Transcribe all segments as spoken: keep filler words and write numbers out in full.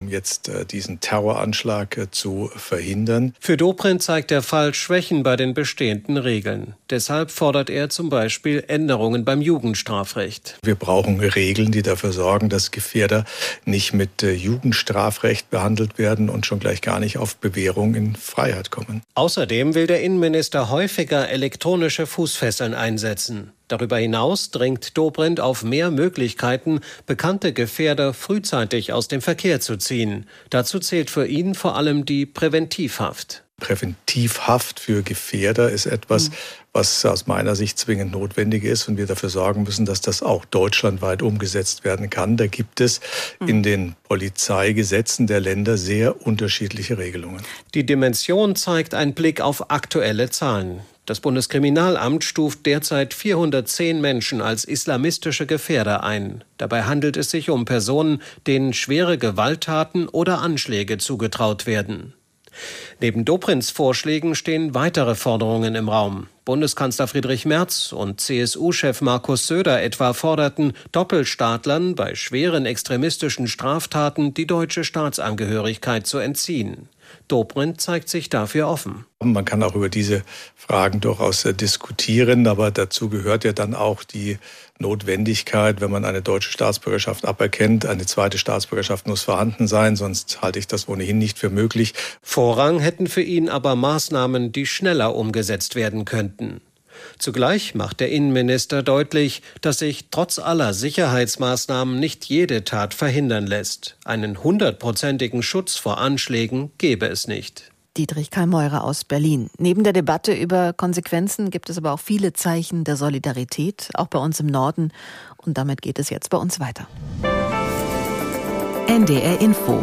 um jetzt äh, diesen Terroranschlag äh, zu verhindern. Für Dobrindt zeigt der Fall Schwächen bei den bestehenden Regeln. Deshalb fordert er zum Beispiel Änderungen beim Jugendstrafrecht. Wir brauchen Regeln, die dafür sorgen, dass Gefährder nicht mit äh, Jugendstrafrecht behandelt werden und schon gleich gar nicht auf Bewährung in Freiheit kommen. Außerdem will der Innenminister häufiger elektronische Fußfesseln einsetzen. Darüber hinaus drängt Dobrindt auf mehr Möglichkeiten, bekannte Gefährder frühzeitig aus dem Verkehr zu ziehen. Dazu zählt für ihn vor allem die Präventivhaft. Präventivhaft für Gefährder ist etwas, was aus meiner Sicht zwingend notwendig ist und wir dafür sorgen müssen, dass das auch deutschlandweit umgesetzt werden kann. Da gibt es in den Polizeigesetzen der Länder sehr unterschiedliche Regelungen. Die Dimension zeigt ein Blick auf aktuelle Zahlen. Das Bundeskriminalamt stuft derzeit vierhundertzehn Menschen als islamistische Gefährder ein. Dabei handelt es sich um Personen, denen schwere Gewalttaten oder Anschläge zugetraut werden. Neben Dobrindts Vorschlägen stehen weitere Forderungen im Raum. Bundeskanzler Friedrich Merz und C S U-Chef Markus Söder etwa forderten, Doppelstaatlern bei schweren extremistischen Straftaten die deutsche Staatsangehörigkeit zu entziehen. Dobrindt zeigt sich dafür offen. Man kann auch über diese Fragen durchaus diskutieren, aber dazu gehört ja dann auch die Notwendigkeit, wenn man eine deutsche Staatsbürgerschaft aberkennt. Eine zweite Staatsbürgerschaft muss vorhanden sein, sonst halte ich das ohnehin nicht für möglich. Vorrang hätten für ihn aber Maßnahmen, die schneller umgesetzt werden könnten. Zugleich macht der Innenminister deutlich, dass sich trotz aller Sicherheitsmaßnahmen nicht jede Tat verhindern lässt. Einen hundertprozentigen Schutz vor Anschlägen gäbe es nicht. Dietrich Karl-Meurer aus Berlin. Neben der Debatte über Konsequenzen gibt es aber auch viele Zeichen der Solidarität, auch bei uns im Norden. Und damit geht es jetzt bei uns weiter. N D R Info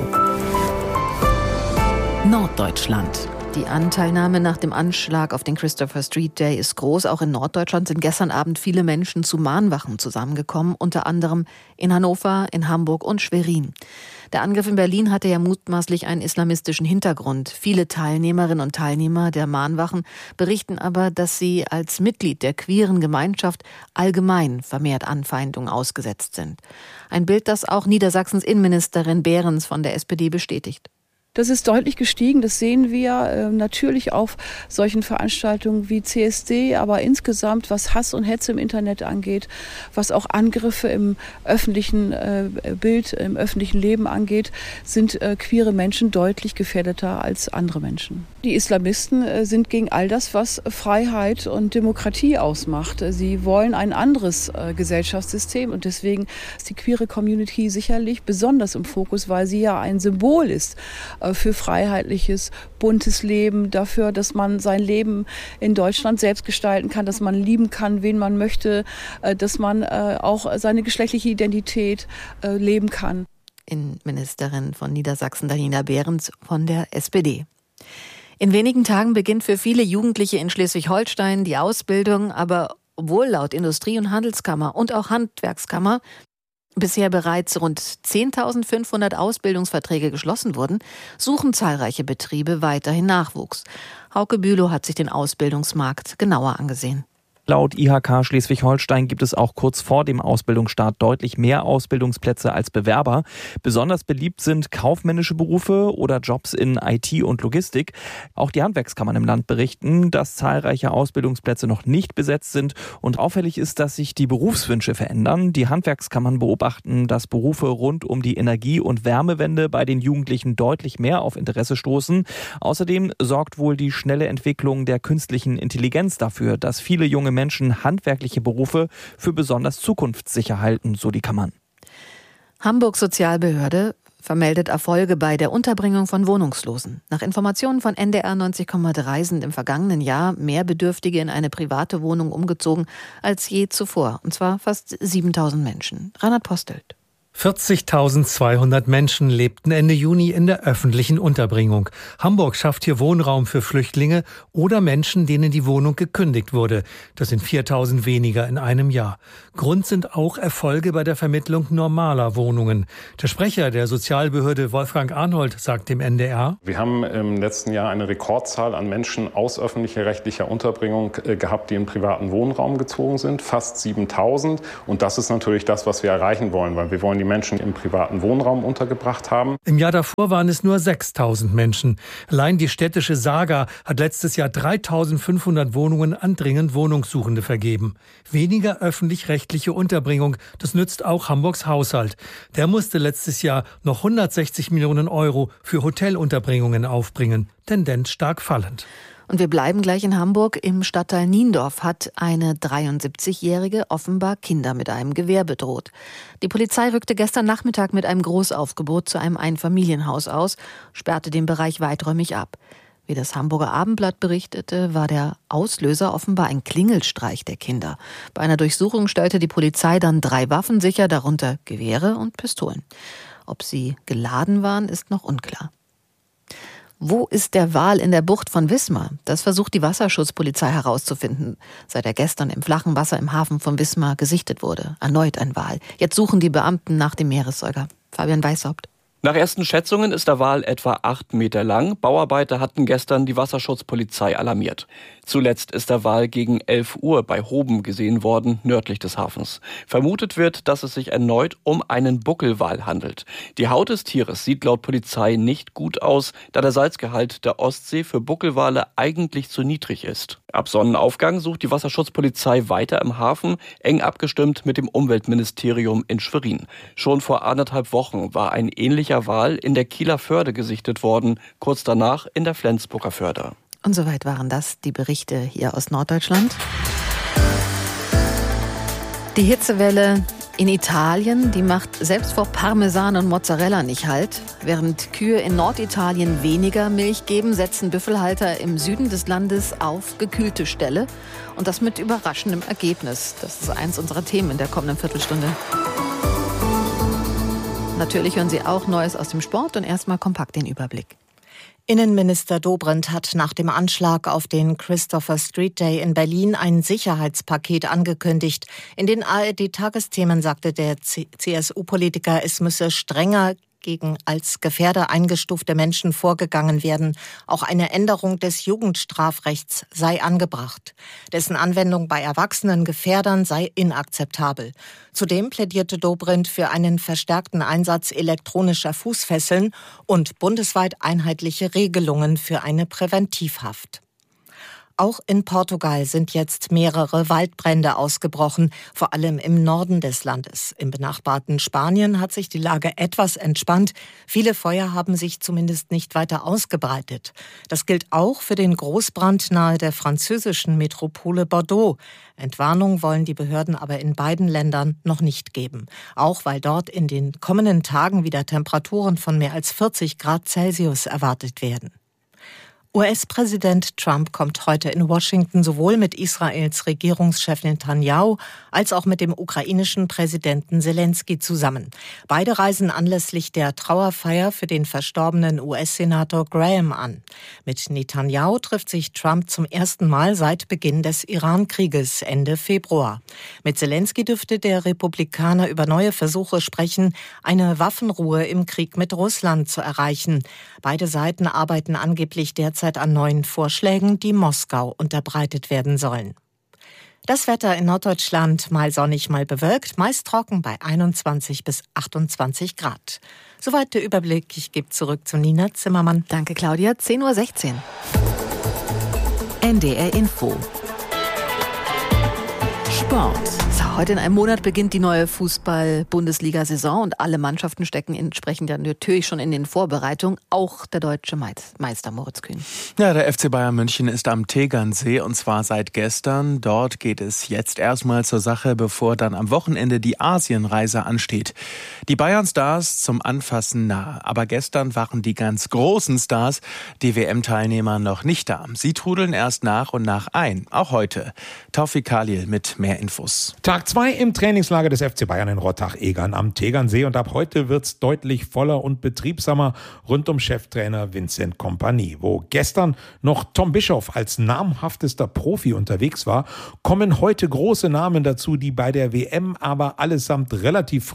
Norddeutschland. Die Anteilnahme nach dem Anschlag auf den Christopher Street Day ist groß. Auch in Norddeutschland sind gestern Abend viele Menschen zu Mahnwachen zusammengekommen, unter anderem in Hannover, in Hamburg und Schwerin. Der Angriff in Berlin hatte ja mutmaßlich einen islamistischen Hintergrund. Viele Teilnehmerinnen und Teilnehmer der Mahnwachen berichten aber, dass sie als Mitglied der queeren Gemeinschaft allgemein vermehrt Anfeindungen ausgesetzt sind. Ein Bild, das auch Niedersachsens Innenministerin Behrens von der S P D bestätigt. Das ist deutlich gestiegen, das sehen wir äh, natürlich auf solchen Veranstaltungen wie C S D, aber insgesamt, was Hass und Hetze im Internet angeht, was auch Angriffe im öffentlichen äh, Bild, im öffentlichen Leben angeht, sind äh, queere Menschen deutlich gefährdeter als andere Menschen. Die Islamisten äh, sind gegen all das, was Freiheit und Demokratie ausmacht. Sie wollen ein anderes äh, Gesellschaftssystem und deswegen ist die queere Community sicherlich besonders im Fokus, weil sie ja ein Symbol ist für freiheitliches, buntes Leben, dafür, dass man sein Leben in Deutschland selbst gestalten kann, dass man lieben kann, wen man möchte, dass man auch seine geschlechtliche Identität leben kann. Innenministerin von Niedersachsen, Daniela Behrens von der S P D. In wenigen Tagen beginnt für viele Jugendliche in Schleswig-Holstein die Ausbildung, aber obwohl laut Industrie- und Handelskammer und auch Handwerkskammer bisher bereits rund zehntausendfünfhundert Ausbildungsverträge geschlossen wurden, suchen zahlreiche Betriebe weiterhin Nachwuchs. Hauke Bülow hat sich den Ausbildungsmarkt genauer angesehen. Laut I H K Schleswig-Holstein gibt es auch kurz vor dem Ausbildungsstart deutlich mehr Ausbildungsplätze als Bewerber. Besonders beliebt sind kaufmännische Berufe oder Jobs in I T und Logistik. Auch die Handwerkskammern im Land berichten, dass zahlreiche Ausbildungsplätze noch nicht besetzt sind. Und auffällig ist, dass sich die Berufswünsche verändern. Die Handwerkskammern beobachten, dass Berufe rund um die Energie- und Wärmewende bei den Jugendlichen deutlich mehr auf Interesse stoßen. Außerdem sorgt wohl die schnelle Entwicklung der künstlichen Intelligenz dafür, dass viele junge Menschen handwerkliche Berufe für besonders zukunftssicher halten, so die Kammern. Hamburg Sozialbehörde vermeldet Erfolge bei der Unterbringung von Wohnungslosen. Nach Informationen von N D R neunzig Komma drei sind im vergangenen Jahr mehr Bedürftige in eine private Wohnung umgezogen als je zuvor, und zwar fast siebentausend Menschen. Reinhard Postelt. vierzigtausendzweihundert Menschen lebten Ende Juni in der öffentlichen Unterbringung. Hamburg schafft hier Wohnraum für Flüchtlinge oder Menschen, denen die Wohnung gekündigt wurde. Das sind viertausend weniger in einem Jahr. Grund sind auch Erfolge bei der Vermittlung normaler Wohnungen. Der Sprecher der Sozialbehörde Wolfgang Arnold sagt dem N D R: Wir haben im letzten Jahr eine Rekordzahl an Menschen aus öffentlicher rechtlicher Unterbringung gehabt, die in privaten Wohnraum gezogen sind. Fast siebentausend. Und das ist natürlich das, was wir erreichen wollen, weil wir wollen die die Menschen im privaten Wohnraum untergebracht haben. Im Jahr davor waren es nur sechstausend Menschen. Allein die städtische Saga hat letztes Jahr dreitausendfünfhundert Wohnungen an dringend Wohnungssuchende vergeben. Weniger öffentlich-rechtliche Unterbringung, das nützt auch Hamburgs Haushalt. Der musste letztes Jahr noch hundertsechzig Millionen Euro für Hotelunterbringungen aufbringen. Tendenz stark fallend. Und wir bleiben gleich in Hamburg. Im Stadtteil Niendorf hat eine dreiundsiebzigjährige offenbar Kinder mit einem Gewehr bedroht. Die Polizei rückte gestern Nachmittag mit einem Großaufgebot zu einem Einfamilienhaus aus, sperrte den Bereich weiträumig ab. Wie das Hamburger Abendblatt berichtete, war der Auslöser offenbar ein Klingelstreich der Kinder. Bei einer Durchsuchung stellte die Polizei dann drei Waffen sicher, darunter Gewehre und Pistolen. Ob sie geladen waren, ist noch unklar. Wo ist der Wal in der Bucht von Wismar? Das versucht die Wasserschutzpolizei herauszufinden, seit er gestern im flachen Wasser im Hafen von Wismar gesichtet wurde. Erneut ein Wal. Jetzt suchen die Beamten nach dem Meeressäuger. Fabian Weishaupt. Nach ersten Schätzungen ist der Wal etwa acht Meter lang. Bauarbeiter hatten gestern die Wasserschutzpolizei alarmiert. Zuletzt ist der Wal gegen elf Uhr bei Hoben gesehen worden, nördlich des Hafens. Vermutet wird, dass es sich erneut um einen Buckelwal handelt. Die Haut des Tieres sieht laut Polizei nicht gut aus, da der Salzgehalt der Ostsee für Buckelwale eigentlich zu niedrig ist. Ab Sonnenaufgang sucht die Wasserschutzpolizei weiter im Hafen, eng abgestimmt mit dem Umweltministerium in Schwerin. Schon vor anderthalb Wochen war ein ähnlicher Wal in der Kieler Förde gesichtet worden, kurz danach in der Flensburger Förde. Und soweit waren das die Berichte hier aus Norddeutschland. Die Hitzewelle in Italien, die macht selbst vor Parmesan und Mozzarella nicht Halt. Während Kühe in Norditalien weniger Milch geben, setzen Büffelhalter im Süden des Landes auf gekühlte Ställe. Und das mit überraschendem Ergebnis. Das ist eins unserer Themen in der kommenden Viertelstunde. Natürlich hören Sie auch Neues aus dem Sport und erstmal kompakt den Überblick. Innenminister Dobrindt hat nach dem Anschlag auf den Christopher Street Day in Berlin ein Sicherheitspaket angekündigt. In den A R D-Tagesthemen sagte der C S U-Politiker, es müsse strenger gegen als Gefährder eingestufte Menschen vorgegangen werden. Auch eine Änderung des Jugendstrafrechts sei angebracht. Dessen Anwendung bei erwachsenen Gefährdern sei inakzeptabel. Zudem plädierte Dobrindt für einen verstärkten Einsatz elektronischer Fußfesseln und bundesweit einheitliche Regelungen für eine Präventivhaft. Auch in Portugal sind jetzt mehrere Waldbrände ausgebrochen, vor allem im Norden des Landes. Im benachbarten Spanien hat sich die Lage etwas entspannt. Viele Feuer haben sich zumindest nicht weiter ausgebreitet. Das gilt auch für den Großbrand nahe der französischen Metropole Bordeaux. Entwarnung wollen die Behörden aber in beiden Ländern noch nicht geben. Auch weil dort in den kommenden Tagen wieder Temperaturen von mehr als vierzig Grad Celsius erwartet werden. U S-Präsident Trump kommt heute in Washington sowohl mit Israels Regierungschef Netanyahu als auch mit dem ukrainischen Präsidenten Selensky zusammen. Beide reisen anlässlich der Trauerfeier für den verstorbenen U S-Senator Graham an. Mit Netanyahu trifft sich Trump zum ersten Mal seit Beginn des Iran-Krieges Ende Februar. Mit Selensky dürfte der Republikaner über neue Versuche sprechen, eine Waffenruhe im Krieg mit Russland zu erreichen. Beide Seiten arbeiten angeblich derzeit an neuen Vorschlägen, die Moskau unterbreitet werden sollen. Das Wetter in Norddeutschland mal sonnig, mal bewölkt, meist trocken bei einundzwanzig bis achtundzwanzig Grad. Soweit der Überblick. Ich gebe zurück zu Nina Zimmermann. Danke, Claudia. zehn Uhr sechzehn. N D R Info. Sport. So, heute in einem Monat beginnt die neue Fußball-Bundesliga-Saison und alle Mannschaften stecken entsprechend ja natürlich schon in den Vorbereitungen, auch der deutsche Meister Moritz Kühn. Ja, der F C Bayern München ist am Tegernsee und zwar seit gestern. Dort geht es jetzt erstmal zur Sache, bevor dann am Wochenende die Asienreise ansteht. Die Bayern-Stars zum Anfassen nah, aber gestern waren die ganz großen Stars, die W M-Teilnehmer, noch nicht da. Sie trudeln erst nach und nach ein, auch heute. Taufik Khalil mit mehr Infos. Tag zwei im Trainingslager des F C Bayern in Rottach-Egern am Tegernsee und ab heute wird's deutlich voller und betriebsamer rund um Cheftrainer Vincent Kompany. Wo gestern noch Tom Bischoff als namhaftester Profi unterwegs war, kommen heute große Namen dazu, die bei der W M aber allesamt relativ früh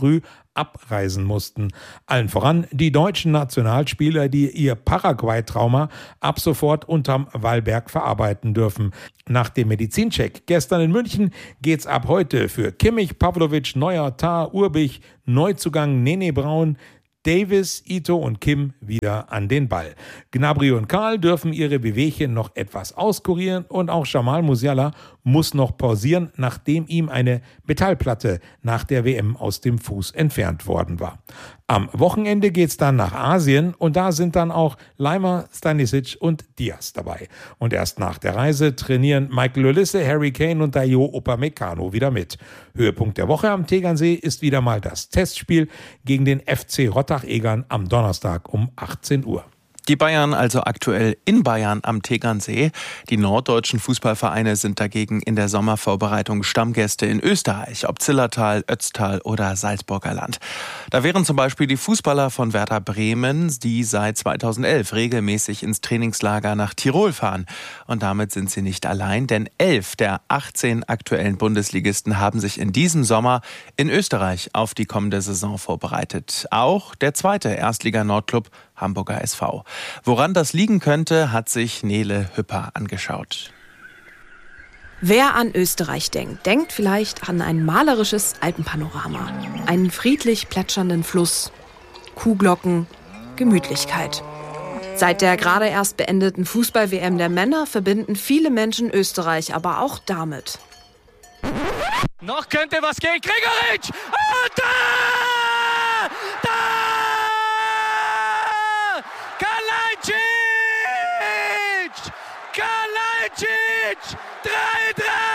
abreisen mussten. Allen voran die deutschen Nationalspieler, die ihr Paraguay-Trauma ab sofort unterm Wallberg verarbeiten dürfen. Nach dem Medizincheck gestern in München geht's ab heute für Kimmich, Pavlovic, Neuer, Tah, Urbich, Neuzugang Nene Braun, Davis, Ito und Kim wieder an den Ball. Gnabry und Karl dürfen ihre Wehwehchen noch etwas auskurieren und auch Jamal Musiala muss noch pausieren, nachdem ihm eine Metallplatte nach der W M aus dem Fuß entfernt worden war. Am Wochenende geht's dann nach Asien und da sind dann auch Laimer, Stanisic und Diaz dabei. Und erst nach der Reise trainieren Michael Olise, Harry Kane und Dayo Upamecano wieder mit. Höhepunkt der Woche am Tegernsee ist wieder mal das Testspiel gegen den F C Rottach-Egern am Donnerstag um achtzehn Uhr. Die Bayern also aktuell in Bayern am Tegernsee. Die norddeutschen Fußballvereine sind dagegen in der Sommervorbereitung Stammgäste in Österreich, ob Zillertal, Ötztal oder Salzburger Land. Da wären zum Beispiel die Fußballer von Werder Bremen, die seit zweitausendelf regelmäßig ins Trainingslager nach Tirol fahren. Und damit sind sie nicht allein, denn elf der achtzehn aktuellen Bundesligisten haben sich in diesem Sommer in Österreich auf die kommende Saison vorbereitet. Auch der zweite Erstliga-Nordclub Hamburger S V. Woran das liegen könnte, hat sich Nele Hüpper angeschaut. Wer an Österreich denkt, denkt vielleicht an ein malerisches Alpenpanorama, einen friedlich plätschernden Fluss, Kuhglocken, Gemütlichkeit. Seit der gerade erst beendeten Fußball-W M der Männer verbinden viele Menschen Österreich aber auch damit. Noch könnte was gehen, Gregoritsch! Und da! Da! Kalajdzic! Kalajdzic! drei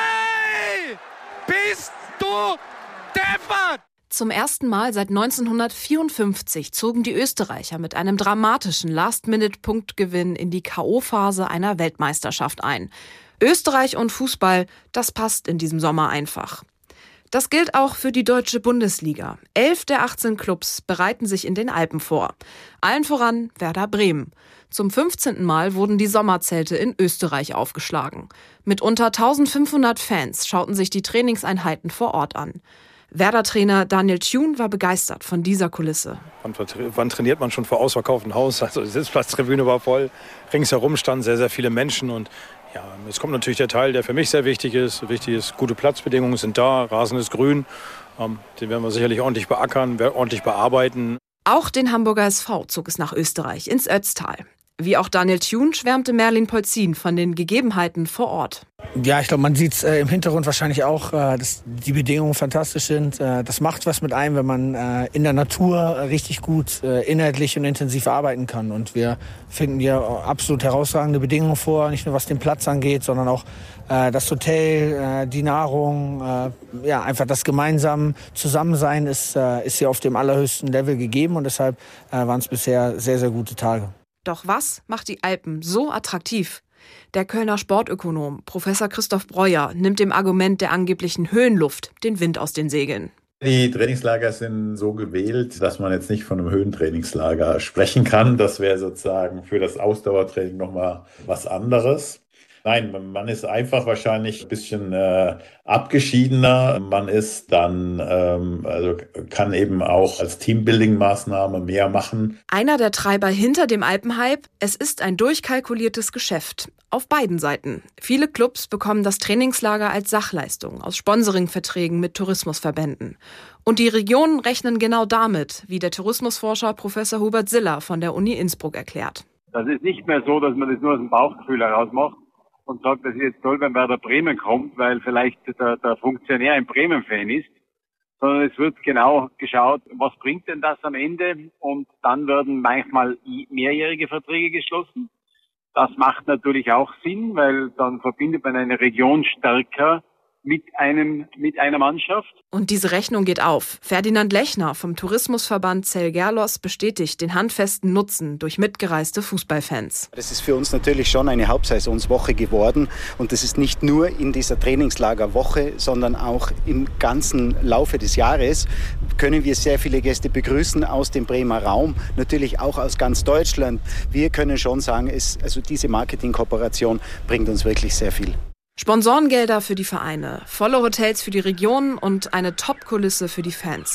drei! Bist du deppert! Zum ersten Mal seit neunzehnhundertvierundfünfzig zogen die Österreicher mit einem dramatischen Last-Minute-Punktgewinn in die K O-Phase einer Weltmeisterschaft ein. Österreich und Fußball, das passt in diesem Sommer einfach. Das gilt auch für die deutsche Bundesliga. Elf der achtzehn Clubs bereiten sich in den Alpen vor. Allen voran Werder Bremen. Zum fünfzehnten Mal wurden die Sommerzelte in Österreich aufgeschlagen. Mit unter eintausendfünfhundert Fans schauten sich die Trainingseinheiten vor Ort an. Werder-Trainer Daniel Thune war begeistert von dieser Kulisse. Wann, wann trainiert man schon vor ausverkauftem Haus? Also die Sitzplatztribüne war voll, ringsherum standen sehr, sehr viele Menschen und ja, es kommt natürlich der Teil, der für mich sehr wichtig ist. Wichtig ist, gute Platzbedingungen sind da, Rasen ist grün. Ähm, den werden wir sicherlich ordentlich beackern, ordentlich bearbeiten. Auch den Hamburger S V zog es nach Österreich, ins Ötztal. Wie auch Daniel Thune schwärmte Merlin Polzin von den Gegebenheiten vor Ort. Ja, ich glaube, man sieht es äh, im Hintergrund wahrscheinlich auch, äh, dass die Bedingungen fantastisch sind. Äh, das macht was mit einem, wenn man äh, in der Natur äh, richtig gut äh, inhaltlich und intensiv arbeiten kann. Und wir finden hier absolut herausragende Bedingungen vor, nicht nur was den Platz angeht, sondern auch äh, das Hotel, äh, die Nahrung, äh, ja, einfach das gemeinsame Zusammensein ist, äh, ist hier auf dem allerhöchsten Level gegeben. Und deshalb äh, waren es bisher sehr, sehr gute Tage. Doch was macht die Alpen so attraktiv? Der Kölner Sportökonom Professor Christoph Breuer nimmt dem Argument der angeblichen Höhenluft den Wind aus den Segeln. Die Trainingslager sind so gewählt, dass man jetzt nicht von einem Höhentrainingslager sprechen kann. Das wäre sozusagen für das Ausdauertraining nochmal was anderes. Nein, man ist einfach wahrscheinlich ein bisschen äh, abgeschiedener. Man ist dann, ähm, also kann eben auch als Teambuilding-Maßnahme mehr machen. Einer der Treiber hinter dem Alpenhype, es ist ein durchkalkuliertes Geschäft. Auf beiden Seiten. Viele Clubs bekommen das Trainingslager als Sachleistung aus Sponsoringverträgen mit Tourismusverbänden. Und die Regionen rechnen genau damit, wie der Tourismusforscher Professor Hubert Siller von der Uni Innsbruck erklärt. Das ist nicht mehr so, dass man das nur aus dem Bauchgefühl heraus macht und sagt, das ist jetzt toll, wenn Werder Bremen kommt, weil vielleicht der, der Funktionär ein Bremen-Fan ist, sondern es wird genau geschaut, was bringt denn das am Ende, und dann werden manchmal mehrjährige Verträge geschlossen. Das macht natürlich auch Sinn, weil dann verbindet man eine Region stärker mit einem, mit einer Mannschaft. Und diese Rechnung geht auf. Ferdinand Lechner vom Tourismusverband Zell-Gerlos bestätigt den handfesten Nutzen durch mitgereiste Fußballfans. Das ist für uns natürlich schon eine Hauptsaisonswoche geworden, und das ist nicht nur in dieser Trainingslagerwoche, sondern auch im ganzen Laufe des Jahres können wir sehr viele Gäste begrüßen aus dem Bremer Raum, natürlich auch aus ganz Deutschland. Wir können schon sagen, es, also diese Marketingkooperation bringt uns wirklich sehr viel. Sponsorengelder für die Vereine, volle Hotels für die Regionen und eine Top-Kulisse für die Fans.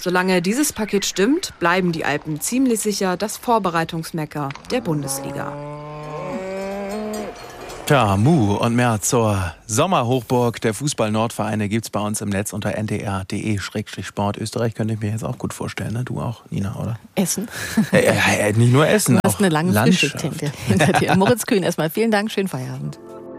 Solange dieses Paket stimmt, bleiben die Alpen ziemlich sicher das Vorbereitungsmekka der Bundesliga. Tja, Mu und mehr zur Sommerhochburg der Fußball-Nordvereine gibt's bei uns im Netz unter n d r punkt d e Schrägstrich sport. Österreich könnte ich mir jetzt auch gut vorstellen, ne? Du auch, Nina, oder? Essen. Äh, äh, nicht nur Essen, du hast auch eine lange Landschaft. Frühschicht hinter, hinter dir. Moritz Kühn, erstmal vielen Dank, schönen Feierabend.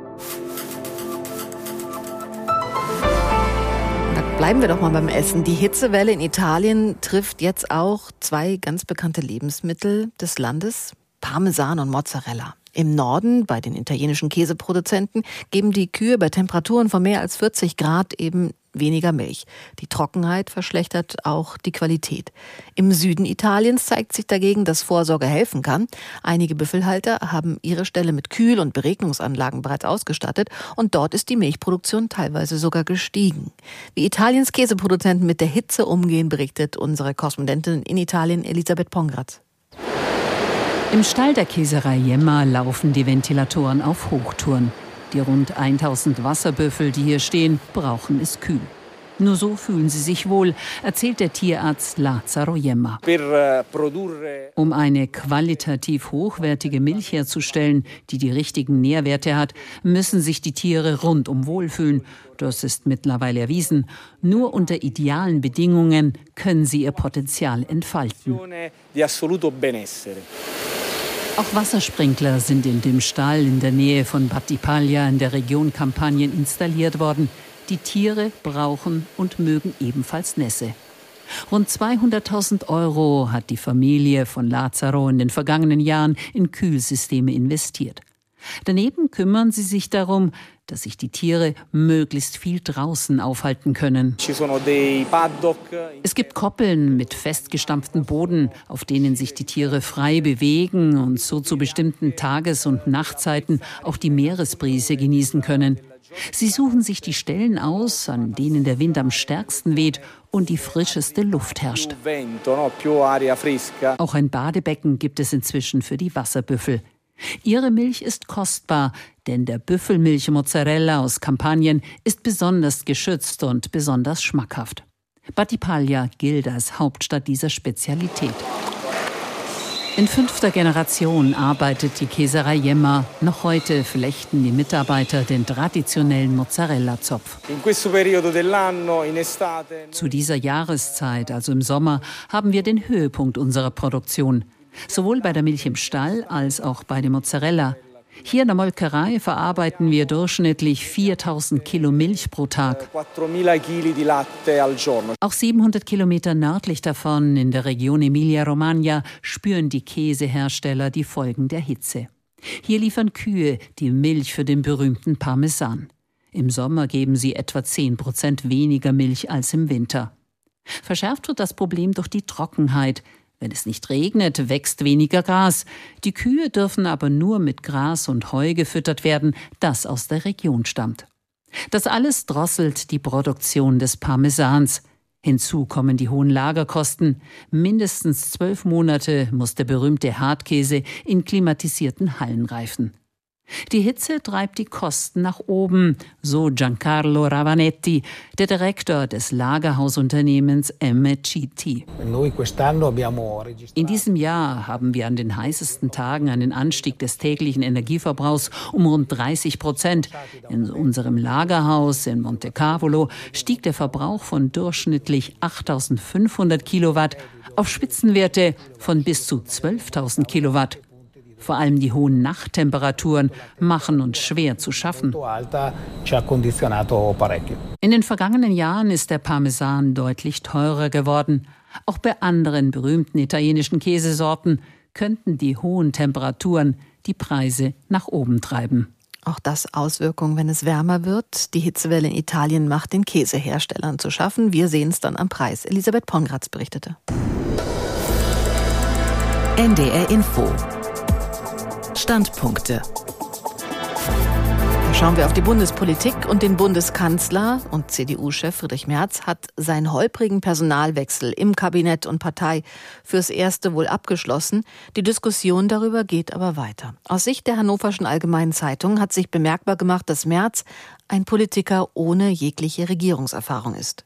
Bleiben wir doch mal beim Essen. Die Hitzewelle in Italien trifft jetzt auch zwei ganz bekannte Lebensmittel des Landes, Parmesan und Mozzarella. Im Norden, bei den italienischen Käseproduzenten, geben die Kühe bei Temperaturen von mehr als vierzig Grad eben weniger Milch. Die Trockenheit verschlechtert auch die Qualität. Im Süden Italiens zeigt sich dagegen, dass Vorsorge helfen kann. Einige Büffelhalter haben ihre Ställe mit Kühl- und Beregnungsanlagen bereits ausgestattet und dort ist die Milchproduktion teilweise sogar gestiegen. Wie Italiens Käseproduzenten mit der Hitze umgehen, berichtet unsere Korrespondentin in Italien Elisabeth Pongratz. Im Stall der Käserei Jemma laufen die Ventilatoren auf Hochtouren. Die rund tausend Wasserbüffel, die hier stehen, brauchen es kühl. Nur so fühlen sie sich wohl, erzählt der Tierarzt Lazzaro Jemma. Um eine qualitativ hochwertige Milch herzustellen, die die richtigen Nährwerte hat, müssen sich die Tiere rundum wohlfühlen. Das ist mittlerweile erwiesen. Nur unter idealen Bedingungen können sie ihr Potenzial entfalten. Auch Wassersprinkler sind in dem Stall in der Nähe von Battipaglia in der Region Kampanien installiert worden. Die Tiere brauchen und mögen ebenfalls Nässe. Rund zweihunderttausend Euro hat die Familie von Lazzaro in den vergangenen Jahren in Kühlsysteme investiert. Daneben kümmern sie sich darum, dass sich die Tiere möglichst viel draußen aufhalten können. Es gibt Koppeln mit festgestampftem Boden, auf denen sich die Tiere frei bewegen und so zu bestimmten Tages- und Nachtzeiten auch die Meeresbrise genießen können. Sie suchen sich die Stellen aus, an denen der Wind am stärksten weht und die frischeste Luft herrscht. Auch ein Badebecken gibt es inzwischen für die Wasserbüffel. Ihre Milch ist kostbar, denn der Büffelmilch-Mozzarella aus Kampanien ist besonders geschützt und besonders schmackhaft. Battipaglia gilt als Hauptstadt dieser Spezialität. In fünfter Generation arbeitet die Käserei Jemma. Noch heute flechten die Mitarbeiter den traditionellen Mozzarella-Zopf. Zu dieser Jahreszeit, also im Sommer, haben wir den Höhepunkt unserer Produktion. Sowohl bei der Milch im Stall als auch bei dem Mozzarella. Hier in der Molkerei verarbeiten wir durchschnittlich viertausend Kilo Milch pro Tag. Auch siebenhundert Kilometer nördlich davon, in der Region Emilia-Romagna, spüren die Käsehersteller die Folgen der Hitze. Hier liefern Kühe die Milch für den berühmten Parmesan. Im Sommer geben sie etwa zehn Prozent weniger Milch als im Winter. Verschärft wird das Problem durch die Trockenheit. Wenn es nicht regnet, wächst weniger Gras. Die Kühe dürfen aber nur mit Gras und Heu gefüttert werden, das aus der Region stammt. Das alles drosselt die Produktion des Parmesans. Hinzu kommen die hohen Lagerkosten. Mindestens zwölf Monate muss der berühmte Hartkäse in klimatisierten Hallen reifen. Die Hitze treibt die Kosten nach oben, so Giancarlo Ravanetti, der Direktor des Lagerhausunternehmens M C T. In diesem Jahr haben wir an den heißesten Tagen einen Anstieg des täglichen Energieverbrauchs um rund dreißig Prozent. In unserem Lagerhaus in Montecavolo stieg der Verbrauch von durchschnittlich achttausendfünfhundert Kilowatt auf Spitzenwerte von bis zu zwölftausend Kilowatt. Vor allem die hohen Nachttemperaturen machen uns schwer zu schaffen. In den vergangenen Jahren ist der Parmesan deutlich teurer geworden. Auch bei anderen berühmten italienischen Käsesorten könnten die hohen Temperaturen die Preise nach oben treiben. Auch das Auswirkungen, wenn es wärmer wird. Die Hitzewelle in Italien macht den Käseherstellern zu schaffen. Wir sehen es dann am Preis. Elisabeth Pongratz berichtete. N D R Info. Standpunkte. Schauen wir auf die Bundespolitik und den Bundeskanzler. Und C D U-Chef Friedrich Merz hat seinen holprigen Personalwechsel im Kabinett und Partei fürs Erste wohl abgeschlossen. Die Diskussion darüber geht aber weiter. Aus Sicht der Hannoverschen Allgemeinen Zeitung hat sich bemerkbar gemacht, dass Merz ein Politiker ohne jegliche Regierungserfahrung ist.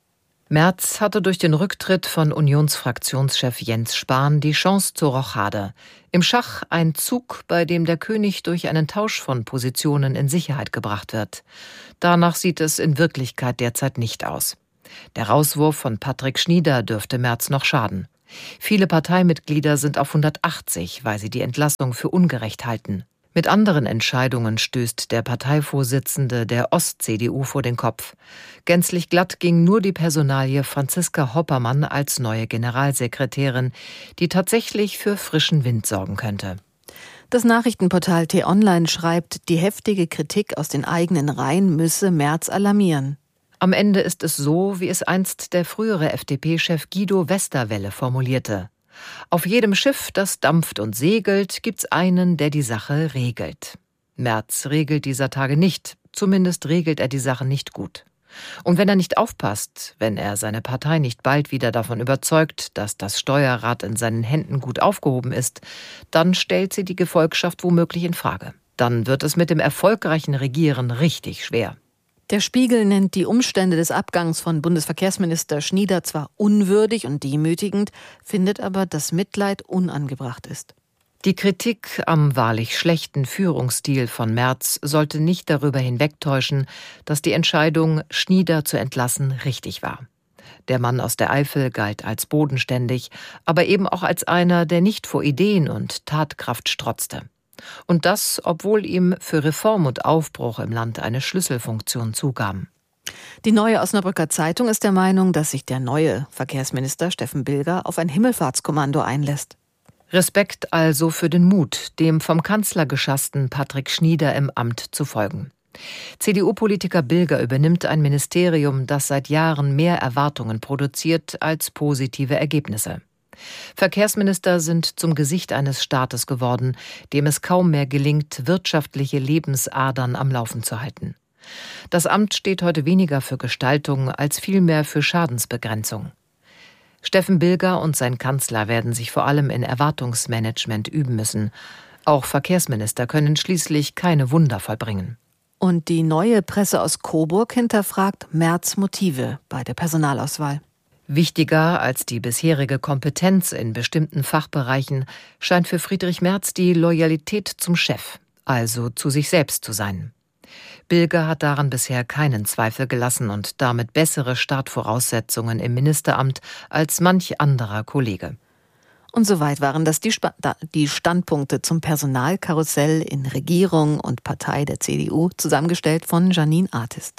Merz hatte durch den Rücktritt von Unionsfraktionschef Jens Spahn die Chance zur Rochade. Im Schach ein Zug, bei dem der König durch einen Tausch von Positionen in Sicherheit gebracht wird. Danach sieht es in Wirklichkeit derzeit nicht aus. Der Rauswurf von Patrick Schnieder dürfte Merz noch schaden. Viele Parteimitglieder sind auf hundertachtzig, weil sie die Entlassung für ungerecht halten. Mit anderen Entscheidungen stößt der Parteivorsitzende der Ost-C D U vor den Kopf. Gänzlich glatt ging nur die Personalie Franziska Hoppermann als neue Generalsekretärin, die tatsächlich für frischen Wind sorgen könnte. Das Nachrichtenportal T-Online schreibt, die heftige Kritik aus den eigenen Reihen müsse Merz alarmieren. Am Ende ist es so, wie es einst der frühere F D P-Chef Guido Westerwelle formulierte. Auf jedem Schiff, das dampft und segelt, gibt's einen, der die Sache regelt. Merz regelt dieser Tage nicht, zumindest regelt er die Sache nicht gut. Und wenn er nicht aufpasst, wenn er seine Partei nicht bald wieder davon überzeugt, dass das Steuerrad in seinen Händen gut aufgehoben ist, dann stellt sie die Gefolgschaft womöglich in Frage. Dann wird es mit dem erfolgreichen Regieren richtig schwer. Der Spiegel nennt die Umstände des Abgangs von Bundesverkehrsminister Schnieder zwar unwürdig und demütigend, findet aber, dass Mitleid unangebracht ist. Die Kritik am wahrlich schlechten Führungsstil von Merz sollte nicht darüber hinwegtäuschen, dass die Entscheidung, Schnieder zu entlassen, richtig war. Der Mann aus der Eifel galt als bodenständig, aber eben auch als einer, der nicht vor Ideen und Tatkraft strotzte. Und das, obwohl ihm für Reform und Aufbruch im Land eine Schlüsselfunktion zukam. Die Neue Osnabrücker Zeitung ist der Meinung, dass sich der neue Verkehrsminister Steffen Bilger auf ein Himmelfahrtskommando einlässt. Respekt also für den Mut, dem vom Kanzler geschassten Patrick Schnieder im Amt zu folgen. C D U-Politiker Bilger übernimmt ein Ministerium, das seit Jahren mehr Erwartungen produziert als positive Ergebnisse. Verkehrsminister sind zum Gesicht eines Staates geworden, dem es kaum mehr gelingt, wirtschaftliche Lebensadern am Laufen zu halten. Das Amt steht heute weniger für Gestaltung als vielmehr für Schadensbegrenzung. Steffen Bilger und sein Kanzler werden sich vor allem in Erwartungsmanagement üben müssen. Auch Verkehrsminister können schließlich keine Wunder vollbringen. Und die neue Presse aus Coburg hinterfragt Merz' Motive bei der Personalauswahl. Wichtiger als die bisherige Kompetenz in bestimmten Fachbereichen scheint für Friedrich Merz die Loyalität zum Chef, also zu sich selbst zu sein. Bilger hat daran bisher keinen Zweifel gelassen und damit bessere Startvoraussetzungen im Ministeramt als manch anderer Kollege. Und soweit waren das die, Sp- die Standpunkte zum Personalkarussell in Regierung und Partei der C D U, zusammengestellt von Janine Artist.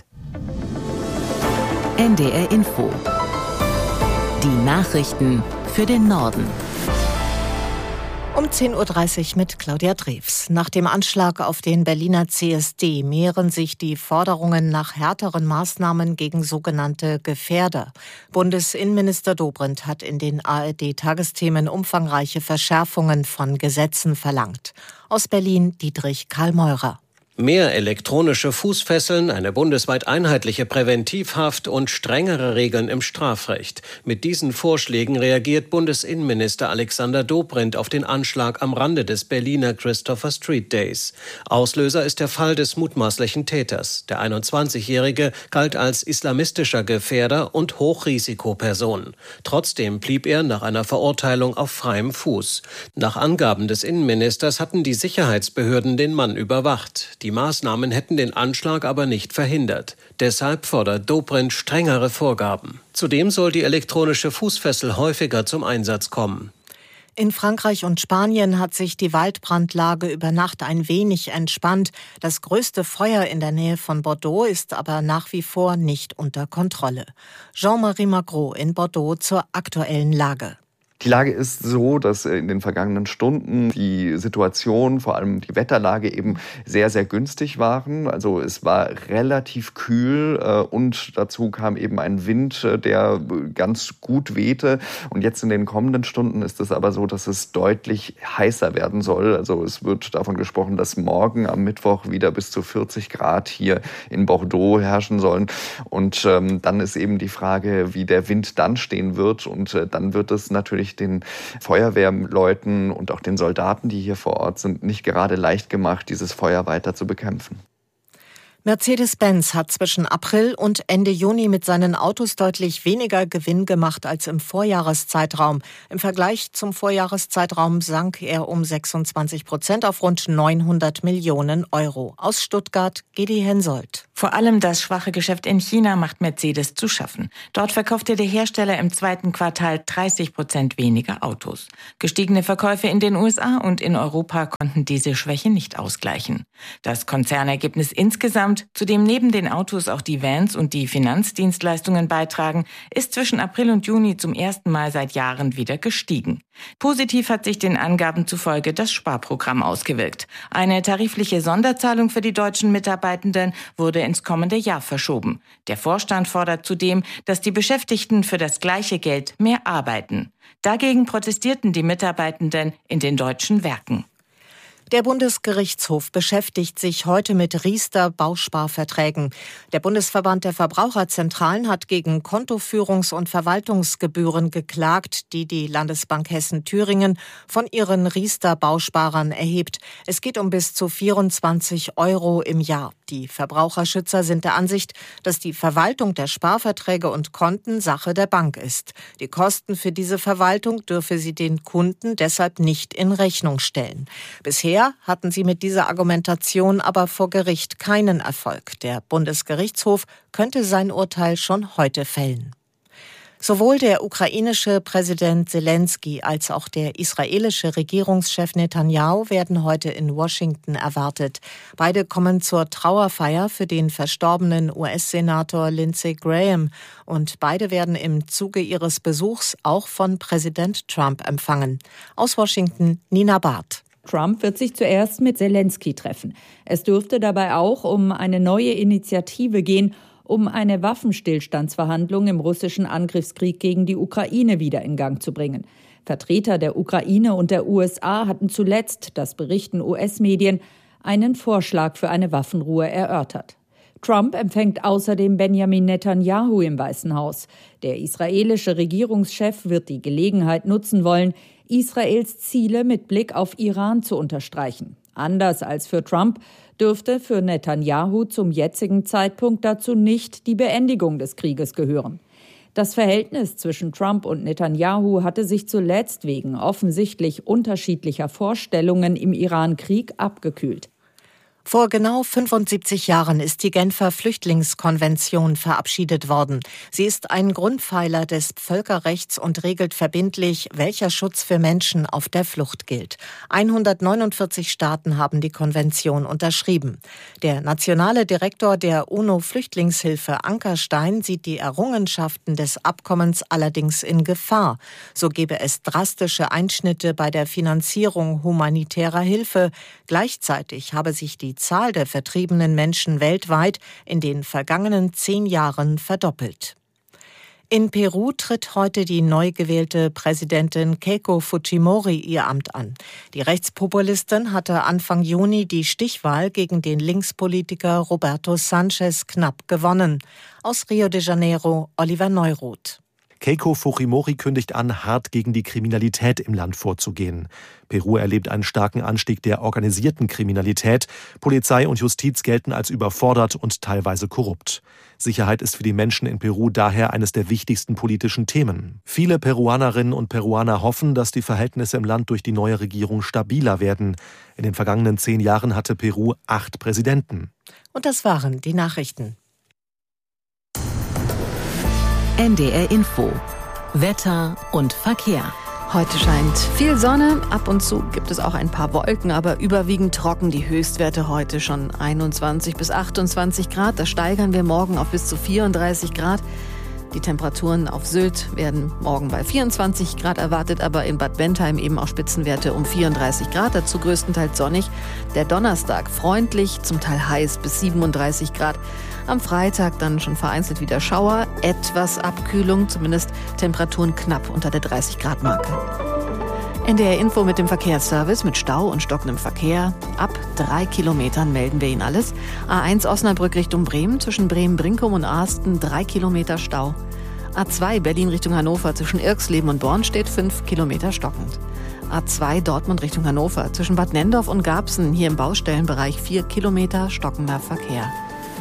N D R Info. Die Nachrichten für den Norden. Um zehn Uhr dreißig mit Claudia Drews. Nach dem Anschlag auf den Berliner C S D mehren sich die Forderungen nach härteren Maßnahmen gegen sogenannte Gefährder. Bundesinnenminister Dobrindt hat in den A R D-Tagesthemen umfangreiche Verschärfungen von Gesetzen verlangt. Aus Berlin Dietrich Karl Meurer. Mehr elektronische Fußfesseln, eine bundesweit einheitliche Präventivhaft und strengere Regeln im Strafrecht. Mit diesen Vorschlägen reagiert Bundesinnenminister Alexander Dobrindt auf den Anschlag am Rande des Berliner Christopher Street Days. Auslöser ist der Fall des mutmaßlichen Täters. Der einundzwanzigjährige galt als islamistischer Gefährder und Hochrisikoperson. Trotzdem blieb er nach einer Verurteilung auf freiem Fuß. Nach Angaben des Innenministers hatten die Sicherheitsbehörden den Mann überwacht. Die Maßnahmen hätten den Anschlag aber nicht verhindert. Deshalb fordert Dobrindt strengere Vorgaben. Zudem soll die elektronische Fußfessel häufiger zum Einsatz kommen. In Frankreich und Spanien hat sich die Waldbrandlage über Nacht ein wenig entspannt. Das größte Feuer in der Nähe von Bordeaux ist aber nach wie vor nicht unter Kontrolle. Jean-Marie Magro in Bordeaux zur aktuellen Lage. Die Lage ist so, dass in den vergangenen Stunden die Situation, vor allem die Wetterlage eben sehr, sehr günstig waren. Also es war relativ kühl und dazu kam eben ein Wind, der ganz gut wehte. Und jetzt in den kommenden Stunden ist es aber so, dass es deutlich heißer werden soll. Also es wird davon gesprochen, dass morgen am Mittwoch wieder bis zu vierzig Grad hier in Bordeaux herrschen sollen. Und ähm, dann ist eben die Frage, wie der Wind dann stehen wird. Und äh, dann wird es natürlich den Feuerwehrleuten und auch den Soldaten, die hier vor Ort sind, nicht gerade leicht gemacht, dieses Feuer weiter zu bekämpfen. Mercedes-Benz hat zwischen April und Ende Juni mit seinen Autos deutlich weniger Gewinn gemacht als im Vorjahreszeitraum. Im Vergleich zum Vorjahreszeitraum sank er um sechsundzwanzig Prozent auf rund neunhundert Millionen Euro. Aus Stuttgart, Gedi Hensoldt. Vor allem das schwache Geschäft in China macht Mercedes zu schaffen. Dort verkaufte der Hersteller im zweiten Quartal dreißig Prozent weniger Autos. Gestiegene Verkäufe in den U S A und in Europa konnten diese Schwäche nicht ausgleichen. Das Konzernergebnis insgesamt, zu dem neben den Autos auch die Vans und die Finanzdienstleistungen beitragen, ist zwischen April und Juni zum ersten Mal seit Jahren wieder gestiegen. Positiv hat sich den Angaben zufolge das Sparprogramm ausgewirkt. Eine tarifliche Sonderzahlung für die deutschen Mitarbeitenden wurde ins kommende Jahr verschoben. Der Vorstand fordert zudem, dass die Beschäftigten für das gleiche Geld mehr arbeiten. Dagegen protestierten die Mitarbeitenden in den deutschen Werken. Der Bundesgerichtshof beschäftigt sich heute mit Riester-Bausparverträgen. Der Bundesverband der Verbraucherzentralen hat gegen Kontoführungs- und Verwaltungsgebühren geklagt, die die Landesbank Hessen-Thüringen von ihren Riester-Bausparern erhebt. Es geht um bis zu vierundzwanzig Euro im Jahr. Die Verbraucherschützer sind der Ansicht, dass die Verwaltung der Sparverträge und Konten Sache der Bank ist. Die Kosten für diese Verwaltung dürfe sie den Kunden deshalb nicht in Rechnung stellen. Bisher hatten sie mit dieser Argumentation aber vor Gericht keinen Erfolg. Der Bundesgerichtshof könnte sein Urteil schon heute fällen. Sowohl der ukrainische Präsident Selensky als auch der israelische Regierungschef Netanyahu werden heute in Washington erwartet. Beide kommen zur Trauerfeier für den verstorbenen U S-Senator Lindsey Graham und beide werden im Zuge ihres Besuchs auch von Präsident Trump empfangen. Aus Washington, Nina Barth. Trump wird sich zuerst mit Selensky treffen. Es dürfte dabei auch um eine neue Initiative gehen, um eine Waffenstillstandsverhandlung im russischen Angriffskrieg gegen die Ukraine wieder in Gang zu bringen. Vertreter der Ukraine und der U S A hatten zuletzt, das berichten U S-Medien, einen Vorschlag für eine Waffenruhe erörtert. Trump empfängt außerdem Benjamin Netanyahu im Weißen Haus. Der israelische Regierungschef wird die Gelegenheit nutzen wollen, Israels Ziele mit Blick auf Iran zu unterstreichen. Anders als für Trump dürfte für Netanyahu zum jetzigen Zeitpunkt dazu nicht die Beendigung des Krieges gehören. Das Verhältnis zwischen Trump und Netanyahu hatte sich zuletzt wegen offensichtlich unterschiedlicher Vorstellungen im Iran-Krieg abgekühlt. Vor genau fünfundsiebzig Jahren ist die Genfer Flüchtlingskonvention verabschiedet worden. Sie ist ein Grundpfeiler des Völkerrechts und regelt verbindlich, welcher Schutz für Menschen auf der Flucht gilt. hundertneunundvierzig Staaten haben die Konvention unterschrieben. Der nationale Direktor der UNO-Flüchtlingshilfe Ankerstein sieht die Errungenschaften des Abkommens allerdings in Gefahr. So gebe es drastische Einschnitte bei der Finanzierung humanitärer Hilfe. Gleichzeitig habe sich die Zahl der vertriebenen Menschen weltweit in den vergangenen zehn Jahren verdoppelt. In Peru tritt heute die neu gewählte Präsidentin Keiko Fujimori ihr Amt an. Die Rechtspopulistin hatte Anfang Juni die Stichwahl gegen den Linkspolitiker Roberto Sanchez knapp gewonnen. Aus Rio de Janeiro, Oliver Neuroth. Keiko Fujimori kündigt an, hart gegen die Kriminalität im Land vorzugehen. Peru erlebt einen starken Anstieg der organisierten Kriminalität. Polizei und Justiz gelten als überfordert und teilweise korrupt. Sicherheit ist für die Menschen in Peru daher eines der wichtigsten politischen Themen. Viele Peruanerinnen und Peruaner hoffen, dass die Verhältnisse im Land durch die neue Regierung stabiler werden. In den vergangenen zehn Jahren hatte Peru acht Präsidenten. Und das waren die Nachrichten. N D R Info. Wetter und Verkehr. Heute scheint viel Sonne, ab und zu gibt es auch ein paar Wolken, aber überwiegend trocken. Die Höchstwerte heute schon einundzwanzig bis achtundzwanzig Grad. Das steigern wir morgen auf bis zu vierunddreißig Grad. Die Temperaturen auf Sylt werden morgen bei vierundzwanzig Grad erwartet, aber in Bad Bentheim eben auch Spitzenwerte um vierunddreißig Grad, dazu größtenteils sonnig. Der Donnerstag freundlich, zum Teil heiß bis siebenunddreißig Grad. Am Freitag dann schon vereinzelt wieder Schauer, etwas Abkühlung, zumindest Temperaturen knapp unter der dreißig Grad Marke. N D R Info mit dem Verkehrsservice mit Stau und stockendem Verkehr. Ab drei Kilometern melden wir Ihnen alles. A eins Osnabrück Richtung Bremen, zwischen Bremen-Brinkum und Asten drei Kilometer Stau. A zwei Berlin Richtung Hannover, zwischen Irxleben und Born steht fünf Kilometer stockend. A zwei Dortmund Richtung Hannover, zwischen Bad Nendorf und Garbsen, hier im Baustellenbereich vier Kilometer stockender Verkehr.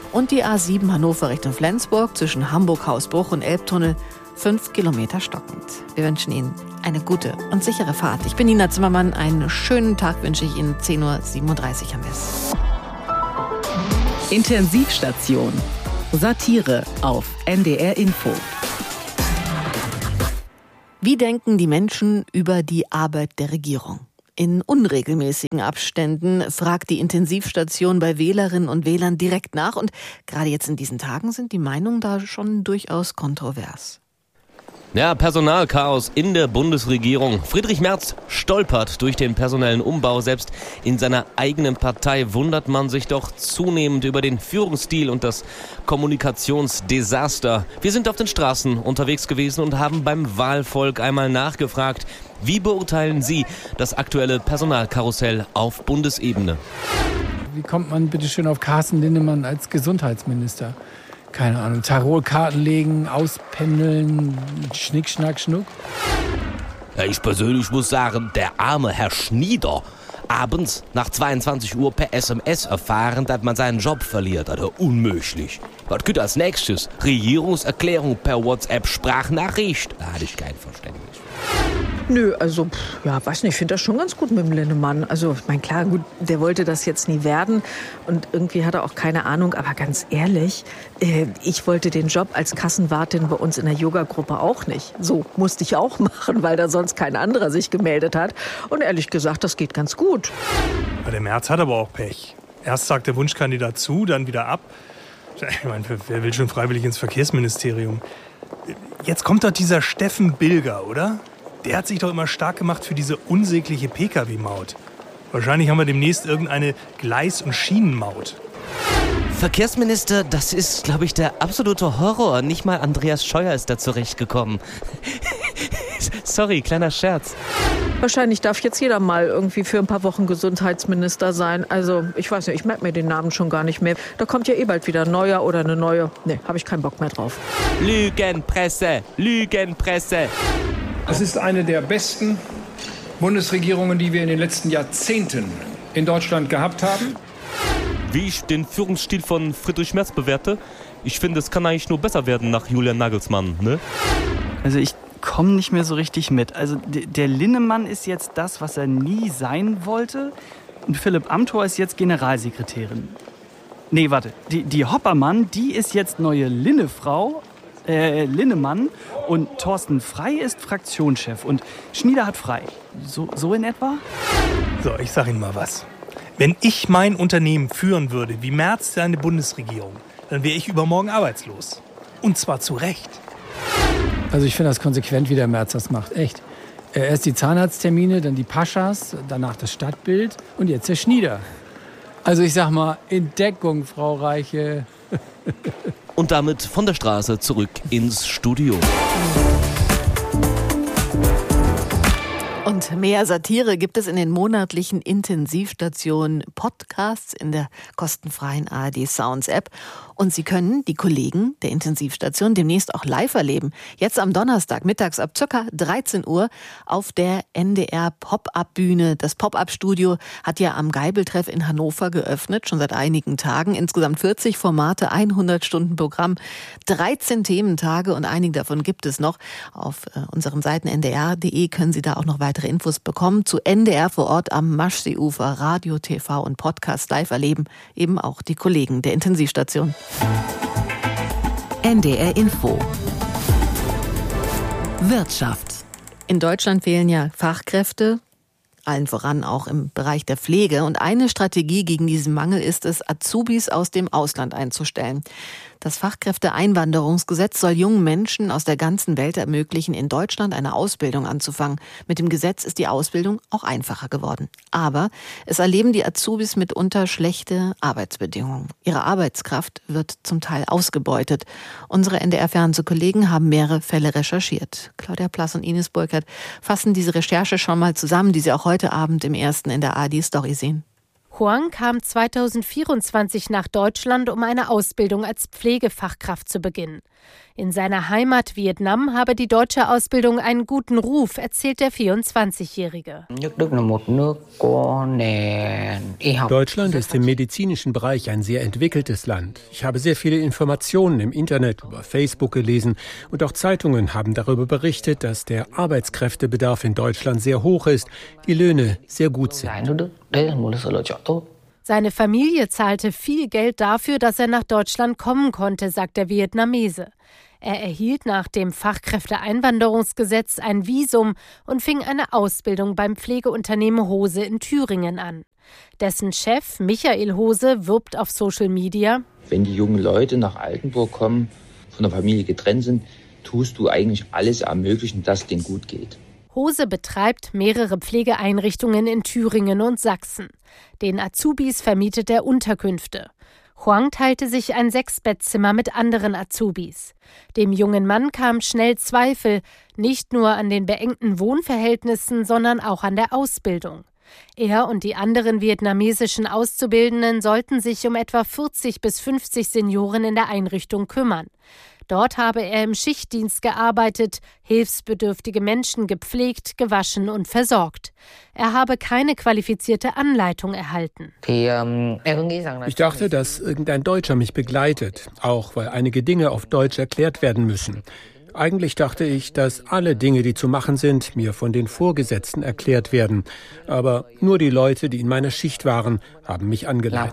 Und die A sieben Hannover Richtung Flensburg zwischen Hamburg-Hausbruch und Elbtunnel fünf Kilometer stockend. Wir wünschen Ihnen eine gute und sichere Fahrt. Ich bin Nina Zimmermann. Einen schönen Tag wünsche ich Ihnen. zehn Uhr siebenunddreißig haben wir es. Intensivstation. Satire auf N D R Info. Wie denken die Menschen über die Arbeit der Regierung? In unregelmäßigen Abständen fragt die Intensivstation bei Wählerinnen und Wählern direkt nach. Und gerade jetzt in diesen Tagen sind die Meinungen da schon durchaus kontrovers. Ja, Personalchaos in der Bundesregierung. Friedrich Merz stolpert durch den personellen Umbau. Selbst in seiner eigenen Partei wundert man sich doch zunehmend über den Führungsstil und das Kommunikationsdesaster. Wir sind auf den Straßen unterwegs gewesen und haben beim Wahlvolk einmal nachgefragt, wie beurteilen Sie das aktuelle Personalkarussell auf Bundesebene? Wie kommt man bitte schön auf Carsten Linnemann als Gesundheitsminister? Keine Ahnung, Tarotkarten legen, auspendeln, Schnick, Schnack, Schnuck. Ja, ich persönlich muss sagen, der arme Herr Schnieder, abends nach zweiundzwanzig Uhr per S M S erfahren, dass man seinen Job verliert. Also unmöglich. Was geht als nächstes? Regierungserklärung per WhatsApp-Sprachnachricht? Da hatte ich kein Verständnis. Nö, also, pff, ja, weiß nicht, ich finde das schon ganz gut mit dem Linnemann. Also, ich meine, klar, gut, der wollte das jetzt nie werden und irgendwie hat er auch keine Ahnung, aber ganz ehrlich, äh, ich wollte den Job als Kassenwartin bei uns in der Yoga-Gruppe auch nicht. So musste ich auch machen, weil da sonst kein anderer sich gemeldet hat. Und ehrlich gesagt, das geht ganz gut. Ja, der Merz hat aber auch Pech. Erst sagt der Wunschkandidat zu, dann wieder ab. Ich meine, wer will schon freiwillig ins Verkehrsministerium? Jetzt kommt doch dieser Steffen Bilger, oder? Der hat sich doch immer stark gemacht für diese unsägliche P K W-Maut. Wahrscheinlich haben wir demnächst irgendeine Gleis- und Schienenmaut. Verkehrsminister, das ist, glaube ich, der absolute Horror. Nicht mal Andreas Scheuer ist da zurechtgekommen. Sorry, kleiner Scherz. Wahrscheinlich darf jetzt jeder mal irgendwie für ein paar Wochen Gesundheitsminister sein. Also, ich weiß nicht, ich merke mir den Namen schon gar nicht mehr. Da kommt ja eh bald wieder ein neuer oder eine neue. Nee, habe ich keinen Bock mehr drauf. Lügenpresse, Lügenpresse. Es ist eine der besten Bundesregierungen, die wir in den letzten Jahrzehnten in Deutschland gehabt haben. Wie ich den Führungsstil von Friedrich Merz bewerte? Ich finde, es kann eigentlich nur besser werden nach Julian Nagelsmann, ne? Also ich komme nicht mehr so richtig mit. Also d- der Linnemann ist jetzt das, was er nie sein wollte. Und Philipp Amthor ist jetzt Generalsekretärin. Nee, warte. Die, die Hoppermann, die ist jetzt neue Linnefrau. Äh, Linnemann und Thorsten Frey ist Fraktionschef und Schnieder hat frei. So, so in etwa? So, ich sag Ihnen mal was. Wenn ich mein Unternehmen führen würde, wie Merz seine Bundesregierung, dann wäre ich übermorgen arbeitslos. Und zwar zu Recht. Also ich finde das konsequent, wie der Merz das macht, echt. Erst die Zahnarzttermine, dann die Paschas, danach das Stadtbild und jetzt der Schnieder. Also ich sag mal, in Deckung, Frau Reiche. Und damit von der Straße zurück ins Studio. Und mehr Satire gibt es in den monatlichen Intensivstationen Podcasts in der kostenfreien A R D Sounds App. Und Sie können die Kollegen der Intensivstation demnächst auch live erleben. Jetzt am Donnerstag mittags ab ca. dreizehn Uhr auf der N D R Pop-Up-Bühne. Das Pop-Up-Studio hat ja am Geibeltreff in Hannover geöffnet, schon seit einigen Tagen. Insgesamt vierzig Formate, hundert Stunden Programm, dreizehn Thementage und einige davon gibt es noch. Auf äh, unseren Seiten n d r punkt d e können Sie da auch noch weitere Infos bekommen. Zu N D R vor Ort am Maschseeufer, Radio, T V und Podcast live erleben eben auch die Kollegen der Intensivstation. N D R Info. Wirtschaft. In Deutschland fehlen ja Fachkräfte, allen voran auch im Bereich der Pflege. Und eine Strategie gegen diesen Mangel ist es, Azubis aus dem Ausland einzustellen. Das Fachkräfteeinwanderungsgesetz soll jungen Menschen aus der ganzen Welt ermöglichen, in Deutschland eine Ausbildung anzufangen. Mit dem Gesetz ist die Ausbildung auch einfacher geworden. Aber es erleben die Azubis mitunter schlechte Arbeitsbedingungen. Ihre Arbeitskraft wird zum Teil ausgebeutet. Unsere N D R-Fernsehkollegen haben mehrere Fälle recherchiert. Claudia Plass und Ines Burkhardt fassen diese Recherche schon mal zusammen, die Sie auch heute Abend im ersten in der A R D-Story sehen. Huang kam zweitausendvierundzwanzig nach Deutschland, um eine Ausbildung als Pflegefachkraft zu beginnen. In seiner Heimat Vietnam habe die deutsche Ausbildung einen guten Ruf, erzählt der vierundzwanzigjährige. Deutschland ist im medizinischen Bereich ein sehr entwickeltes Land. Ich habe sehr viele Informationen im Internet über Facebook gelesen und auch Zeitungen haben darüber berichtet, dass der Arbeitskräftebedarf in Deutschland sehr hoch ist, die Löhne sehr gut sind. Seine Familie zahlte viel Geld dafür, dass er nach Deutschland kommen konnte, sagt der Vietnamese. Er erhielt nach dem Fachkräfteeinwanderungsgesetz ein Visum und fing eine Ausbildung beim Pflegeunternehmen Hose in Thüringen an. Dessen Chef Michael Hose wirbt auf Social Media: Wenn die jungen Leute nach Altenburg kommen, von der Familie getrennt sind, tust du eigentlich alles ermöglichen, dass es denen gut geht. Hose betreibt mehrere Pflegeeinrichtungen in Thüringen und Sachsen. Den Azubis vermietet er Unterkünfte. Huang teilte sich ein Sechsbettzimmer mit anderen Azubis. Dem jungen Mann kamen schnell Zweifel, nicht nur an den beengten Wohnverhältnissen, sondern auch an der Ausbildung. Er und die anderen vietnamesischen Auszubildenden sollten sich um etwa vierzig bis fünfzig Senioren in der Einrichtung kümmern. Dort habe er im Schichtdienst gearbeitet, hilfsbedürftige Menschen gepflegt, gewaschen und versorgt. Er habe keine qualifizierte Anleitung erhalten. Ich dachte, dass irgendein Deutscher mich begleitet, auch weil einige Dinge auf Deutsch erklärt werden müssen. Eigentlich dachte ich, dass alle Dinge, die zu machen sind, mir von den Vorgesetzten erklärt werden. Aber nur die Leute, die in meiner Schicht waren, haben mich angeleitet.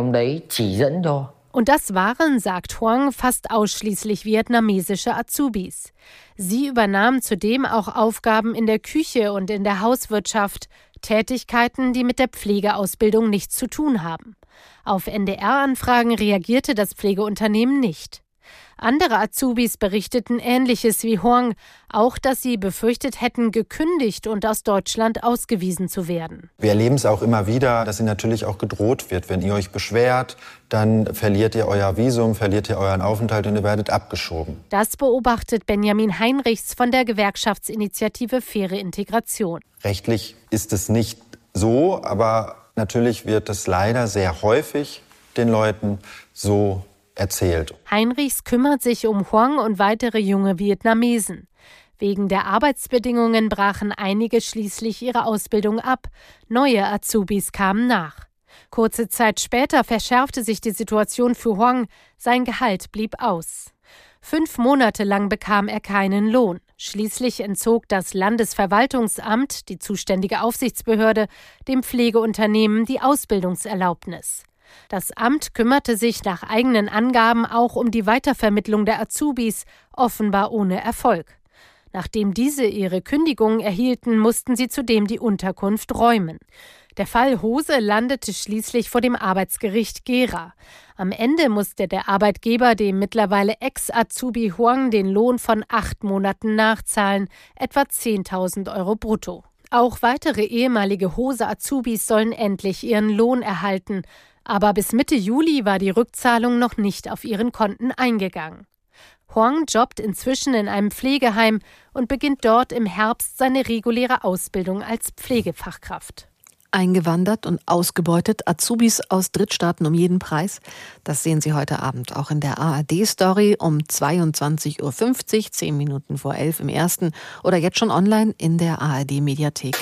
Und das waren, sagt Huang, fast ausschließlich vietnamesische Azubis. Sie übernahmen zudem auch Aufgaben in der Küche und in der Hauswirtschaft, Tätigkeiten, die mit der Pflegeausbildung nichts zu tun haben. Auf N D R-Anfragen reagierte das Pflegeunternehmen nicht. Andere Azubis berichteten Ähnliches wie Huang, auch dass sie befürchtet hätten, gekündigt und aus Deutschland ausgewiesen zu werden. Wir erleben es auch immer wieder, dass ihnen natürlich auch gedroht wird. Wenn ihr euch beschwert, dann verliert ihr euer Visum, verliert ihr euren Aufenthalt und ihr werdet abgeschoben. Das beobachtet Benjamin Heinrichs von der Gewerkschaftsinitiative Faire Integration. Rechtlich ist es nicht so, aber natürlich wird es leider sehr häufig den Leuten so erzählt. Heinrichs kümmert sich um Huang und weitere junge Vietnamesen. Wegen der Arbeitsbedingungen brachen einige schließlich ihre Ausbildung ab. Neue Azubis kamen nach. Kurze Zeit später verschärfte sich die Situation für Huang. Sein Gehalt blieb aus. Fünf Monate lang bekam er keinen Lohn. Schließlich entzog das Landesverwaltungsamt, die zuständige Aufsichtsbehörde, dem Pflegeunternehmen die Ausbildungserlaubnis. Das Amt kümmerte sich nach eigenen Angaben auch um die Weitervermittlung der Azubis, offenbar ohne Erfolg. Nachdem diese ihre Kündigung erhielten, mussten sie zudem die Unterkunft räumen. Der Fall Hose landete schließlich vor dem Arbeitsgericht Gera. Am Ende musste der Arbeitgeber dem mittlerweile Ex-Azubi Huang den Lohn von acht Monaten nachzahlen, etwa zehntausend Euro brutto. Auch weitere ehemalige Hose-Azubis sollen endlich ihren Lohn erhalten. Aber bis Mitte Juli war die Rückzahlung noch nicht auf ihren Konten eingegangen. Huang jobbt inzwischen in einem Pflegeheim und beginnt dort im Herbst seine reguläre Ausbildung als Pflegefachkraft. Eingewandert und ausgebeutet, Azubis aus Drittstaaten um jeden Preis. Das sehen Sie heute Abend auch in der A R D-Story um zweiundzwanzig Uhr fünfzig, zehn Minuten vor elf im ersten oder jetzt schon online in der A R D-Mediathek.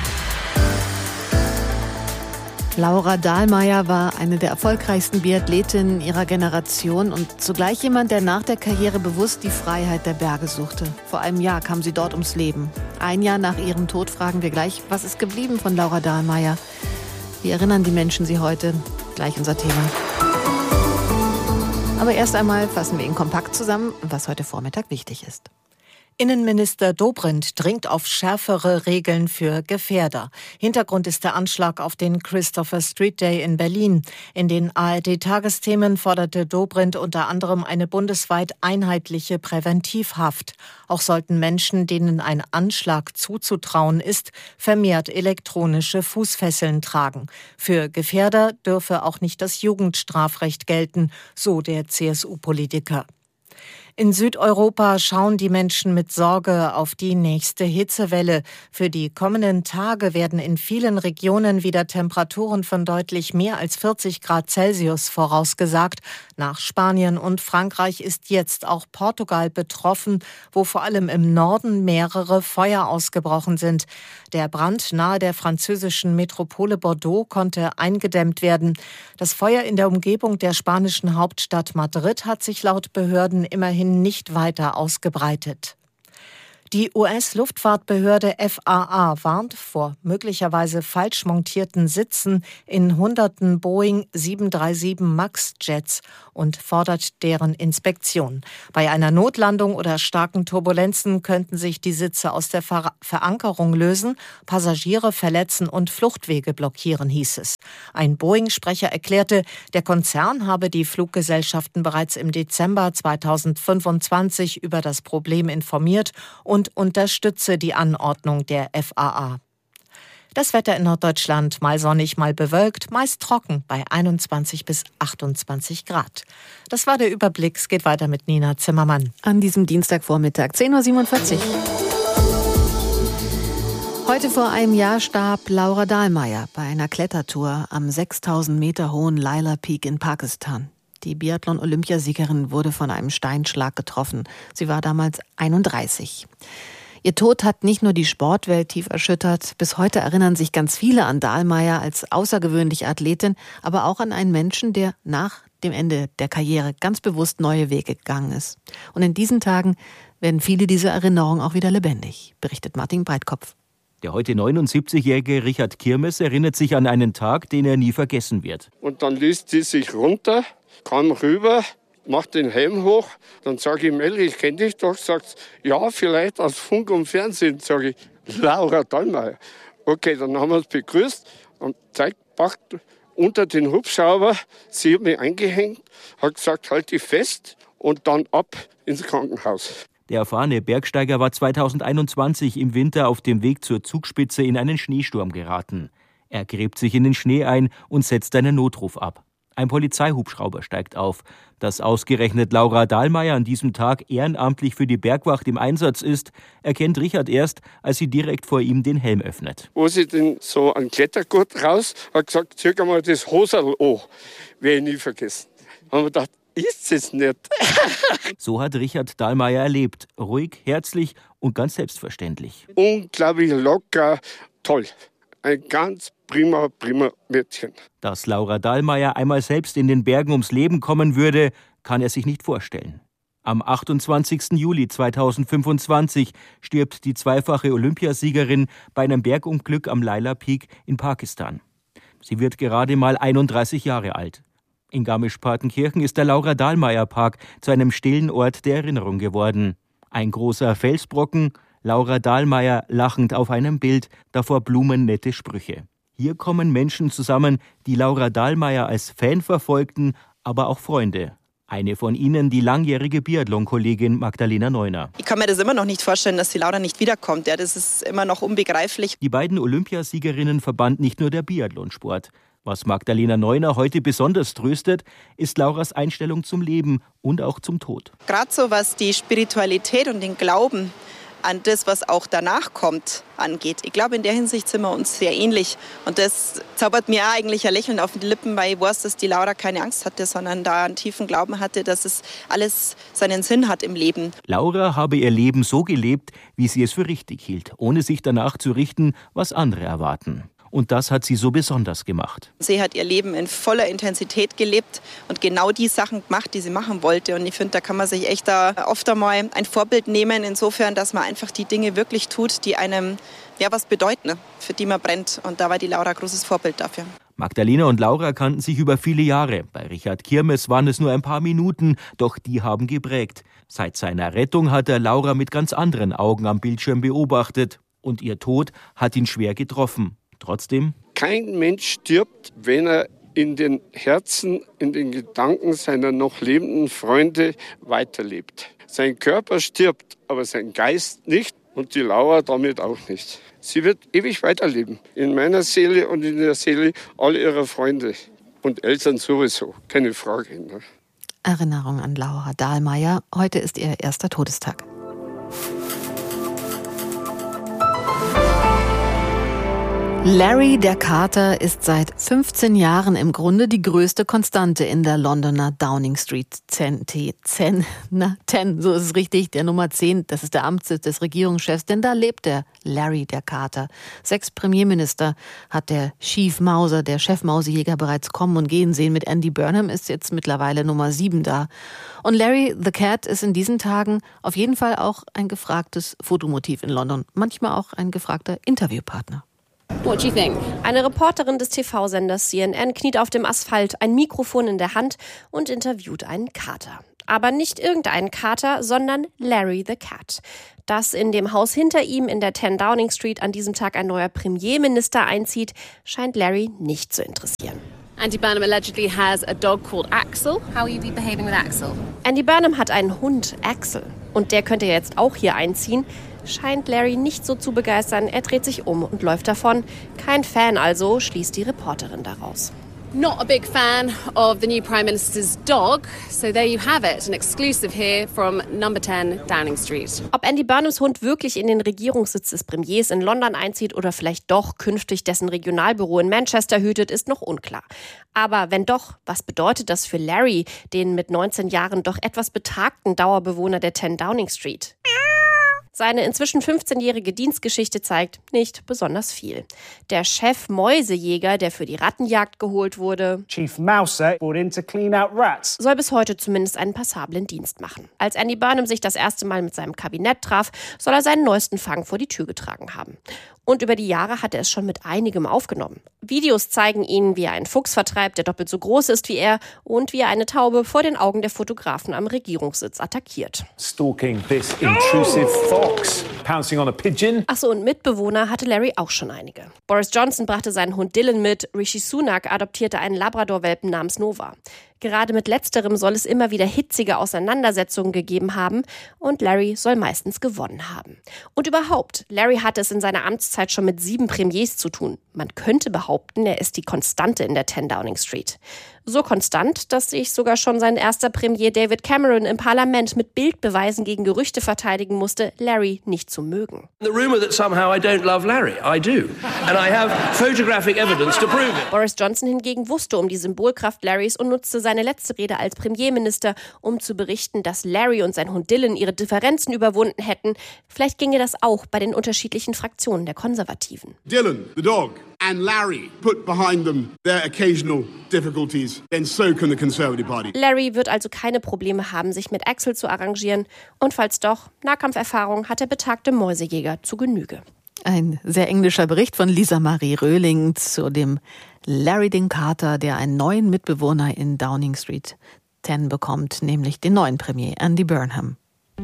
Laura Dahlmeier war eine der erfolgreichsten Biathletinnen ihrer Generation und zugleich jemand, der nach der Karriere bewusst die Freiheit der Berge suchte. Vor einem Jahr kam sie dort ums Leben. Ein Jahr nach ihrem Tod fragen wir gleich, was ist geblieben von Laura Dahlmeier? Wie erinnern die Menschen sie heute? Gleich unser Thema. Aber erst einmal fassen wir Ihnen kompakt zusammen, was heute Vormittag wichtig ist. Innenminister Dobrindt dringt auf schärfere Regeln für Gefährder. Hintergrund ist der Anschlag auf den Christopher Street Day in Berlin. In den A R D-Tagesthemen forderte Dobrindt unter anderem eine bundesweit einheitliche Präventivhaft. Auch sollten Menschen, denen ein Anschlag zuzutrauen ist, vermehrt elektronische Fußfesseln tragen. Für Gefährder dürfe auch nicht das Jugendstrafrecht gelten, so der C S U-Politiker. In Südeuropa schauen die Menschen mit Sorge auf die nächste Hitzewelle. Für die kommenden Tage werden in vielen Regionen wieder Temperaturen von deutlich mehr als vierzig Grad Celsius vorausgesagt. Nach Spanien und Frankreich ist jetzt auch Portugal betroffen, wo vor allem im Norden mehrere Feuer ausgebrochen sind. Der Brand nahe der französischen Metropole Bordeaux konnte eingedämmt werden. Das Feuer in der Umgebung der spanischen Hauptstadt Madrid hat sich laut Behörden immerhin nicht weiter ausgebreitet. Die U S-Luftfahrtbehörde F A A warnt vor möglicherweise falsch montierten Sitzen in hunderten Boeing sieben drei sieben Max Jets und fordert deren Inspektion. Bei einer Notlandung oder starken Turbulenzen könnten sich die Sitze aus der Ver- Verankerung lösen, Passagiere verletzen und Fluchtwege blockieren, hieß es. Ein Boeing-Sprecher erklärte, der Konzern habe die Fluggesellschaften bereits im Dezember zweitausendfünfundzwanzig über das Problem informiert und und unterstütze die Anordnung der F A A. Das Wetter in Norddeutschland mal sonnig, mal bewölkt, meist trocken bei einundzwanzig bis achtundzwanzig Grad. Das war der Überblick. Es geht weiter mit Nina Zimmermann. An diesem Dienstagvormittag, zehn Uhr siebenundvierzig. Heute vor einem Jahr starb Laura Dahlmeier bei einer Klettertour am sechstausend Meter hohen Laila Peak in Pakistan. Die Biathlon-Olympiasiegerin wurde von einem Steinschlag getroffen. Sie war damals einunddreißig. Ihr Tod hat nicht nur die Sportwelt tief erschüttert. Bis heute erinnern sich ganz viele an Dahlmeier als außergewöhnliche Athletin, aber auch an einen Menschen, der nach dem Ende der Karriere ganz bewusst neue Wege gegangen ist. Und in diesen Tagen werden viele dieser Erinnerungen auch wieder lebendig, berichtet Martin Breitkopf. Der heute neunundsiebzigjährige Richard Kirmes erinnert sich an einen Tag, den er nie vergessen wird. Und dann ließ sie sich runter, kam rüber, macht den Helm hoch. Dann sage ich, Melli, ich kenne dich doch. Sagt, ja, vielleicht aus Funk und Fernsehen. Sage ich, Laura Dahlmeier. Okay, dann haben wir uns begrüßt und zeigt, packt unter den Hubschrauber. Sie hat mich eingehängt, hat gesagt, halt dich fest und dann ab ins Krankenhaus. Der erfahrene Bergsteiger war zweitausendeinundzwanzig im Winter auf dem Weg zur Zugspitze in einen Schneesturm geraten. Er gräbt sich in den Schnee ein und setzt einen Notruf ab. Ein Polizeihubschrauber steigt auf. Dass ausgerechnet Laura Dahlmeier an diesem Tag ehrenamtlich für die Bergwacht im Einsatz ist, erkennt Richard erst, als sie direkt vor ihm den Helm öffnet. Wo sie denn so einen Klettergurt raus, hat gesagt, zieh mal das Hoserl an. Werde ich nie vergessen. Haben wir gedacht, ist es nicht. So hat Richard Dahlmeier erlebt. Ruhig, herzlich und ganz selbstverständlich. Unglaublich locker, toll. Ein ganz prima, prima Mädchen. Dass Laura Dahlmeier einmal selbst in den Bergen ums Leben kommen würde, kann er sich nicht vorstellen. Am achtundzwanzigsten Juli zweitausendfünfundzwanzig stirbt die zweifache Olympiasiegerin bei einem Bergunglück am Laila Peak in Pakistan. Sie wird gerade mal einunddreißig Jahre alt. In Garmisch-Partenkirchen ist der Laura-Dahlmeier-Park zu einem stillen Ort der Erinnerung geworden. Ein großer Felsbrocken, Laura Dahlmeier lachend auf einem Bild, davor blumennette Sprüche. Hier kommen Menschen zusammen, die Laura Dahlmeier als Fan verfolgten, aber auch Freunde. Eine von ihnen, die langjährige Biathlon-Kollegin Magdalena Neuner. Ich kann mir das immer noch nicht vorstellen, dass die Laura nicht wiederkommt. Ja, das ist immer noch unbegreiflich. Die beiden Olympiasiegerinnen verband nicht nur der Biathlonsport. Was Magdalena Neuner heute besonders tröstet, ist Lauras Einstellung zum Leben und auch zum Tod. Gerade so was die Spiritualität und den Glauben an das, was auch danach kommt, angeht. Ich glaube, in der Hinsicht sind wir uns sehr ähnlich. Und das zaubert mir auch eigentlich ein Lächeln auf die Lippen, weil ich weiß, dass die Laura keine Angst hatte, sondern da einen tiefen Glauben hatte, dass es alles seinen Sinn hat im Leben. Laura habe ihr Leben so gelebt, wie sie es für richtig hielt, ohne sich danach zu richten, was andere erwarten. Und das hat sie so besonders gemacht. Sie hat ihr Leben in voller Intensität gelebt und genau die Sachen gemacht, die sie machen wollte. Und ich finde, da kann man sich echt da oft einmal ein Vorbild nehmen, insofern, dass man einfach die Dinge wirklich tut, die einem ja was bedeuten, für die man brennt. Und da war die Laura ein großes Vorbild dafür. Magdalena und Laura kannten sich über viele Jahre. Bei Richard Kirmes waren es nur ein paar Minuten, doch die haben geprägt. Seit seiner Rettung hat er Laura mit ganz anderen Augen am Bildschirm beobachtet. Und ihr Tod hat ihn schwer getroffen. Trotzdem? Kein Mensch stirbt, wenn er in den Herzen, in den Gedanken seiner noch lebenden Freunde weiterlebt. Sein Körper stirbt, aber sein Geist nicht und die Laura damit auch nicht. Sie wird ewig weiterleben, in meiner Seele und in der Seele all ihrer Freunde und Eltern sowieso, keine Frage. Ne? Erinnerung an Laura Dahlmeier. Heute ist ihr erster Todestag. Larry der Kater ist seit fünfzehn Jahren im Grunde die größte Konstante in der Londoner Downing Street zehn, zehn, na, zehn, so ist es richtig, der Nummer zehn, das ist der Amtssitz des Regierungschefs, denn da lebt der Larry der Kater. Sechs Premierminister hat der Chief Mauser, der Chefmausejäger, bereits kommen und gehen sehen. Mit Andy Burnham ist jetzt mittlerweile Nummer sieben da. Und Larry the Cat ist in diesen Tagen auf jeden Fall auch ein gefragtes Fotomotiv in London, manchmal auch ein gefragter Interviewpartner. What do you think? Eine Reporterin des T V-Senders C N N kniet auf dem Asphalt, ein Mikrofon in der Hand und interviewt einen Kater. Aber nicht irgendeinen Kater, sondern Larry the Cat. Dass in dem Haus hinter ihm in der zehn Downing Street an diesem Tag ein neuer Premierminister einzieht, scheint Larry nicht zu interessieren. Andy Burnham allegedly has a dog called Axel. How will you be behaving with Axel? Andy Burnham hat einen Hund, Axel. Und der könnte jetzt auch hier einziehen. Scheint Larry nicht so zu begeistern. Er dreht sich um und läuft davon. Kein Fan also, schließt die Reporterin daraus. Not a big fan of the new Prime Minister's dog. So there you have it, an exclusive here from number zehn Downing Street. Ob Andy Burnhams Hund wirklich in den Regierungssitz des Premiers in London einzieht oder vielleicht doch künftig dessen Regionalbüro in Manchester hütet, ist noch unklar. Aber wenn doch, was bedeutet das für Larry, den mit neunzehn Jahren doch etwas betagten Dauerbewohner der zehn Downing Street? Seine inzwischen fünfzehnjährige Dienstgeschichte zeigt nicht besonders viel. Der Chef-Mäusejäger, der für die Rattenjagd geholt wurde, Chief Mouser brought in to clean out rats, soll bis heute zumindest einen passablen Dienst machen. Als Andy Burnham sich das erste Mal mit seinem Kabinett traf, soll er seinen neuesten Fang vor die Tür getragen haben. Und über die Jahre hat er es schon mit einigem aufgenommen. Videos zeigen ihn, wie er einen Fuchs vertreibt, der doppelt so groß ist wie er, und wie er eine Taube vor den Augen der Fotografen am Regierungssitz attackiert. Stalking this intrusive fox, pouncing on a pigeon. Achso, und Mitbewohner hatte Larry auch schon einige. Boris Johnson brachte seinen Hund Dylan mit, Rishi Sunak adoptierte einen Labrador-Welpen namens Nova. Gerade mit letzterem soll es immer wieder hitzige Auseinandersetzungen gegeben haben und Larry soll meistens gewonnen haben. Und überhaupt, Larry hatte es in seiner Amtszeit schon mit sieben Premiers zu tun. Man könnte behaupten, er ist die Konstante in der zehn Downing Street. So konstant, dass sich sogar schon sein erster Premier David Cameron im Parlament mit Bildbeweisen gegen Gerüchte verteidigen musste, Larry nicht zu mögen. The rumor that somehow I don't love Larry, I do. And I have photographic evidence to prove it. Boris Johnson hingegen wusste um die Symbolkraft Larrys und nutzte seine letzte Rede als Premierminister, um zu berichten, dass Larry und sein Hund Dylan ihre Differenzen überwunden hätten. Vielleicht ginge das auch bei den unterschiedlichen Fraktionen der Konservativen. Dylan, the dog, and Larry put behind them their occasional difficulties, then so can the Conservative Party. Larry wird also keine Probleme haben, sich mit Axel zu arrangieren. Und falls doch, Nahkampferfahrung hat der betagte Mäusejäger zu Genüge. Ein sehr englischer Bericht von Lisa Marie Röhling zu dem Larry den Kater, der einen neuen Mitbewohner in Downing Street zehn bekommt, nämlich den neuen Premier Andy Burnham.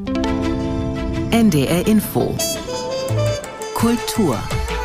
N D R Info Kultur.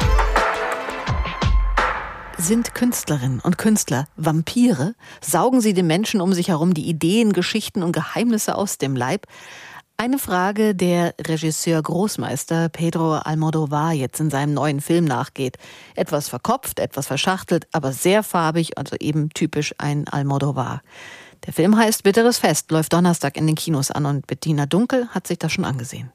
Sind Künstlerinnen und Künstler Vampire? Saugen sie den Menschen um sich herum die Ideen, Geschichten und Geheimnisse aus dem Leib? Eine Frage, der Regisseur Großmeister Pedro Almodóvar jetzt in seinem neuen Film nachgeht. Etwas verkopft, etwas verschachtelt, aber sehr farbig, also eben typisch ein Almodóvar. Der Film heißt Bitteres Fest, läuft Donnerstag in den Kinos an und Bettina Dunkel hat sich das schon angesehen.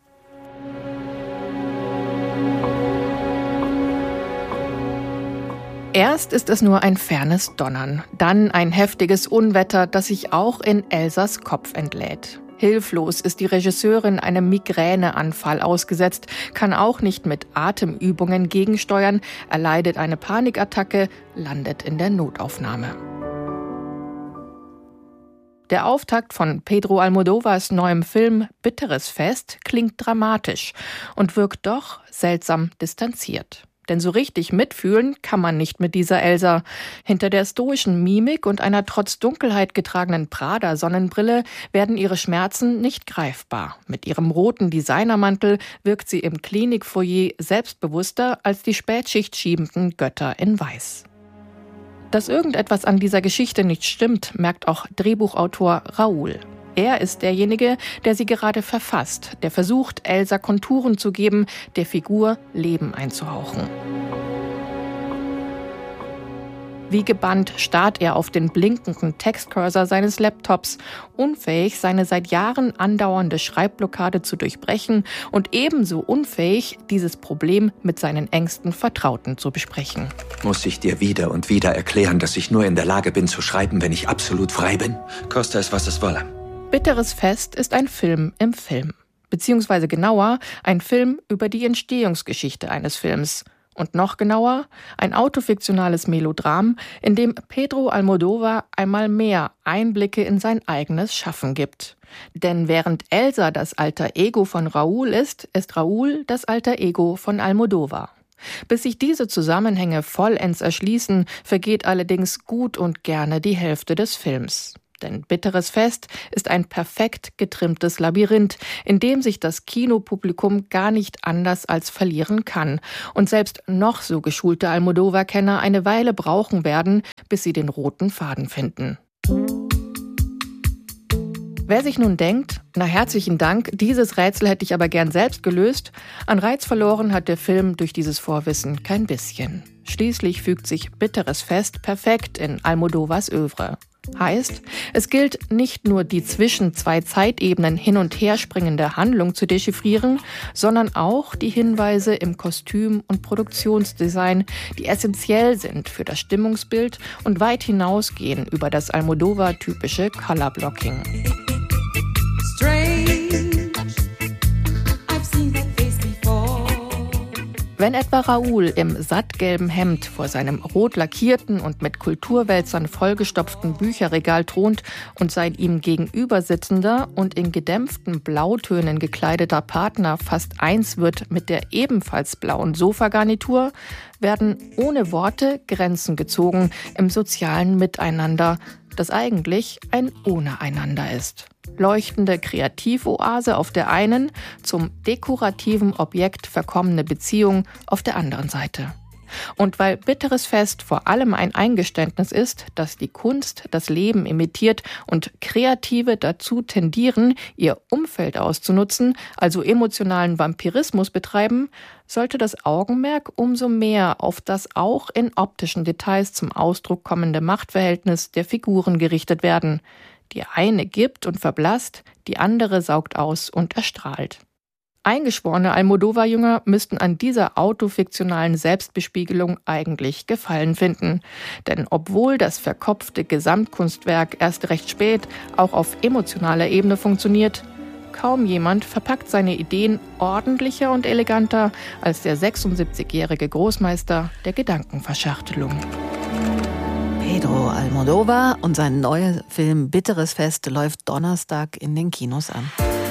Erst ist es nur ein fernes Donnern, dann ein heftiges Unwetter, das sich auch in Elsas Kopf entlädt. Hilflos ist die Regisseurin einem Migräneanfall ausgesetzt, kann auch nicht mit Atemübungen gegensteuern, erleidet eine Panikattacke, landet in der Notaufnahme. Der Auftakt von Pedro Almodóvars neuem Film Bitteres Fest klingt dramatisch und wirkt doch seltsam distanziert. Denn so richtig mitfühlen kann man nicht mit dieser Elsa. Hinter der stoischen Mimik und einer trotz Dunkelheit getragenen Prada-Sonnenbrille werden ihre Schmerzen nicht greifbar. Mit ihrem roten Designermantel wirkt sie im Klinikfoyer selbstbewusster als die Spätschicht schiebenden Götter in Weiß. Dass irgendetwas an dieser Geschichte nicht stimmt, merkt auch Drehbuchautor Raoul. Er ist derjenige, der sie gerade verfasst, der versucht, Elsa Konturen zu geben, der Figur Leben einzuhauchen. Wie gebannt starrt er auf den blinkenden Textcursor seines Laptops, unfähig, seine seit Jahren andauernde Schreibblockade zu durchbrechen und ebenso unfähig, dieses Problem mit seinen engsten Vertrauten zu besprechen. Muss ich dir wieder und wieder erklären, dass ich nur in der Lage bin zu schreiben, wenn ich absolut frei bin? Koste es, was es wolle. Bitteres Fest ist ein Film im Film. Beziehungsweise genauer, ein Film über die Entstehungsgeschichte eines Films. Und noch genauer, ein autofiktionales Melodram, in dem Pedro Almodóvar einmal mehr Einblicke in sein eigenes Schaffen gibt. Denn während Elsa das alter Ego von Raúl ist, ist Raúl das alter Ego von Almodóvar. Bis sich diese Zusammenhänge vollends erschließen, vergeht allerdings gut und gerne die Hälfte des Films. Denn Bitteres Fest ist ein perfekt getrimmtes Labyrinth, in dem sich das Kinopublikum gar nicht anders als verlieren kann und selbst noch so geschulte Almodóvar-Kenner eine Weile brauchen werden, bis sie den roten Faden finden. Wer sich nun denkt, na herzlichen Dank, dieses Rätsel hätte ich aber gern selbst gelöst, an Reiz verloren hat der Film durch dieses Vorwissen kein bisschen. Schließlich fügt sich Bitteres Fest perfekt in Almodóvars Œuvre. Heißt, es gilt nicht nur die zwischen zwei Zeitebenen hin und her springende Handlung zu dechiffrieren, sondern auch die Hinweise im Kostüm- und Produktionsdesign, die essentiell sind für das Stimmungsbild und weit hinausgehen über das Almodóvar-typische Colorblocking. Wenn etwa Raúl im sattgelben Hemd vor seinem rot lackierten und mit Kulturwälzern vollgestopften Bücherregal thront und sein ihm gegenüber sitzender und in gedämpften Blautönen gekleideter Partner fast eins wird mit der ebenfalls blauen Sofagarnitur, werden ohne Worte Grenzen gezogen im sozialen Miteinander, das eigentlich ein Ohne-einander ist. Leuchtende Kreativoase auf der einen, zum dekorativen Objekt verkommene Beziehung auf der anderen Seite. Und weil Bitteres Fest vor allem ein Eingeständnis ist, dass die Kunst das Leben imitiert und Kreative dazu tendieren, ihr Umfeld auszunutzen, also emotionalen Vampirismus betreiben, sollte das Augenmerk umso mehr auf das auch in optischen Details zum Ausdruck kommende Machtverhältnis der Figuren gerichtet werden. Die eine gibt und verblasst, die andere saugt aus und erstrahlt. Eingeschworene Almodóvar-Jünger müssten an dieser autofiktionalen Selbstbespiegelung eigentlich Gefallen finden. Denn obwohl das verkopfte Gesamtkunstwerk erst recht spät auch auf emotionaler Ebene funktioniert, kaum jemand verpackt seine Ideen ordentlicher und eleganter als der sechsundsiebzigjährige Großmeister der Gedankenverschachtelung. Pedro Almodóvar und sein neuer Film Bitteres Fest läuft Donnerstag in den Kinos an.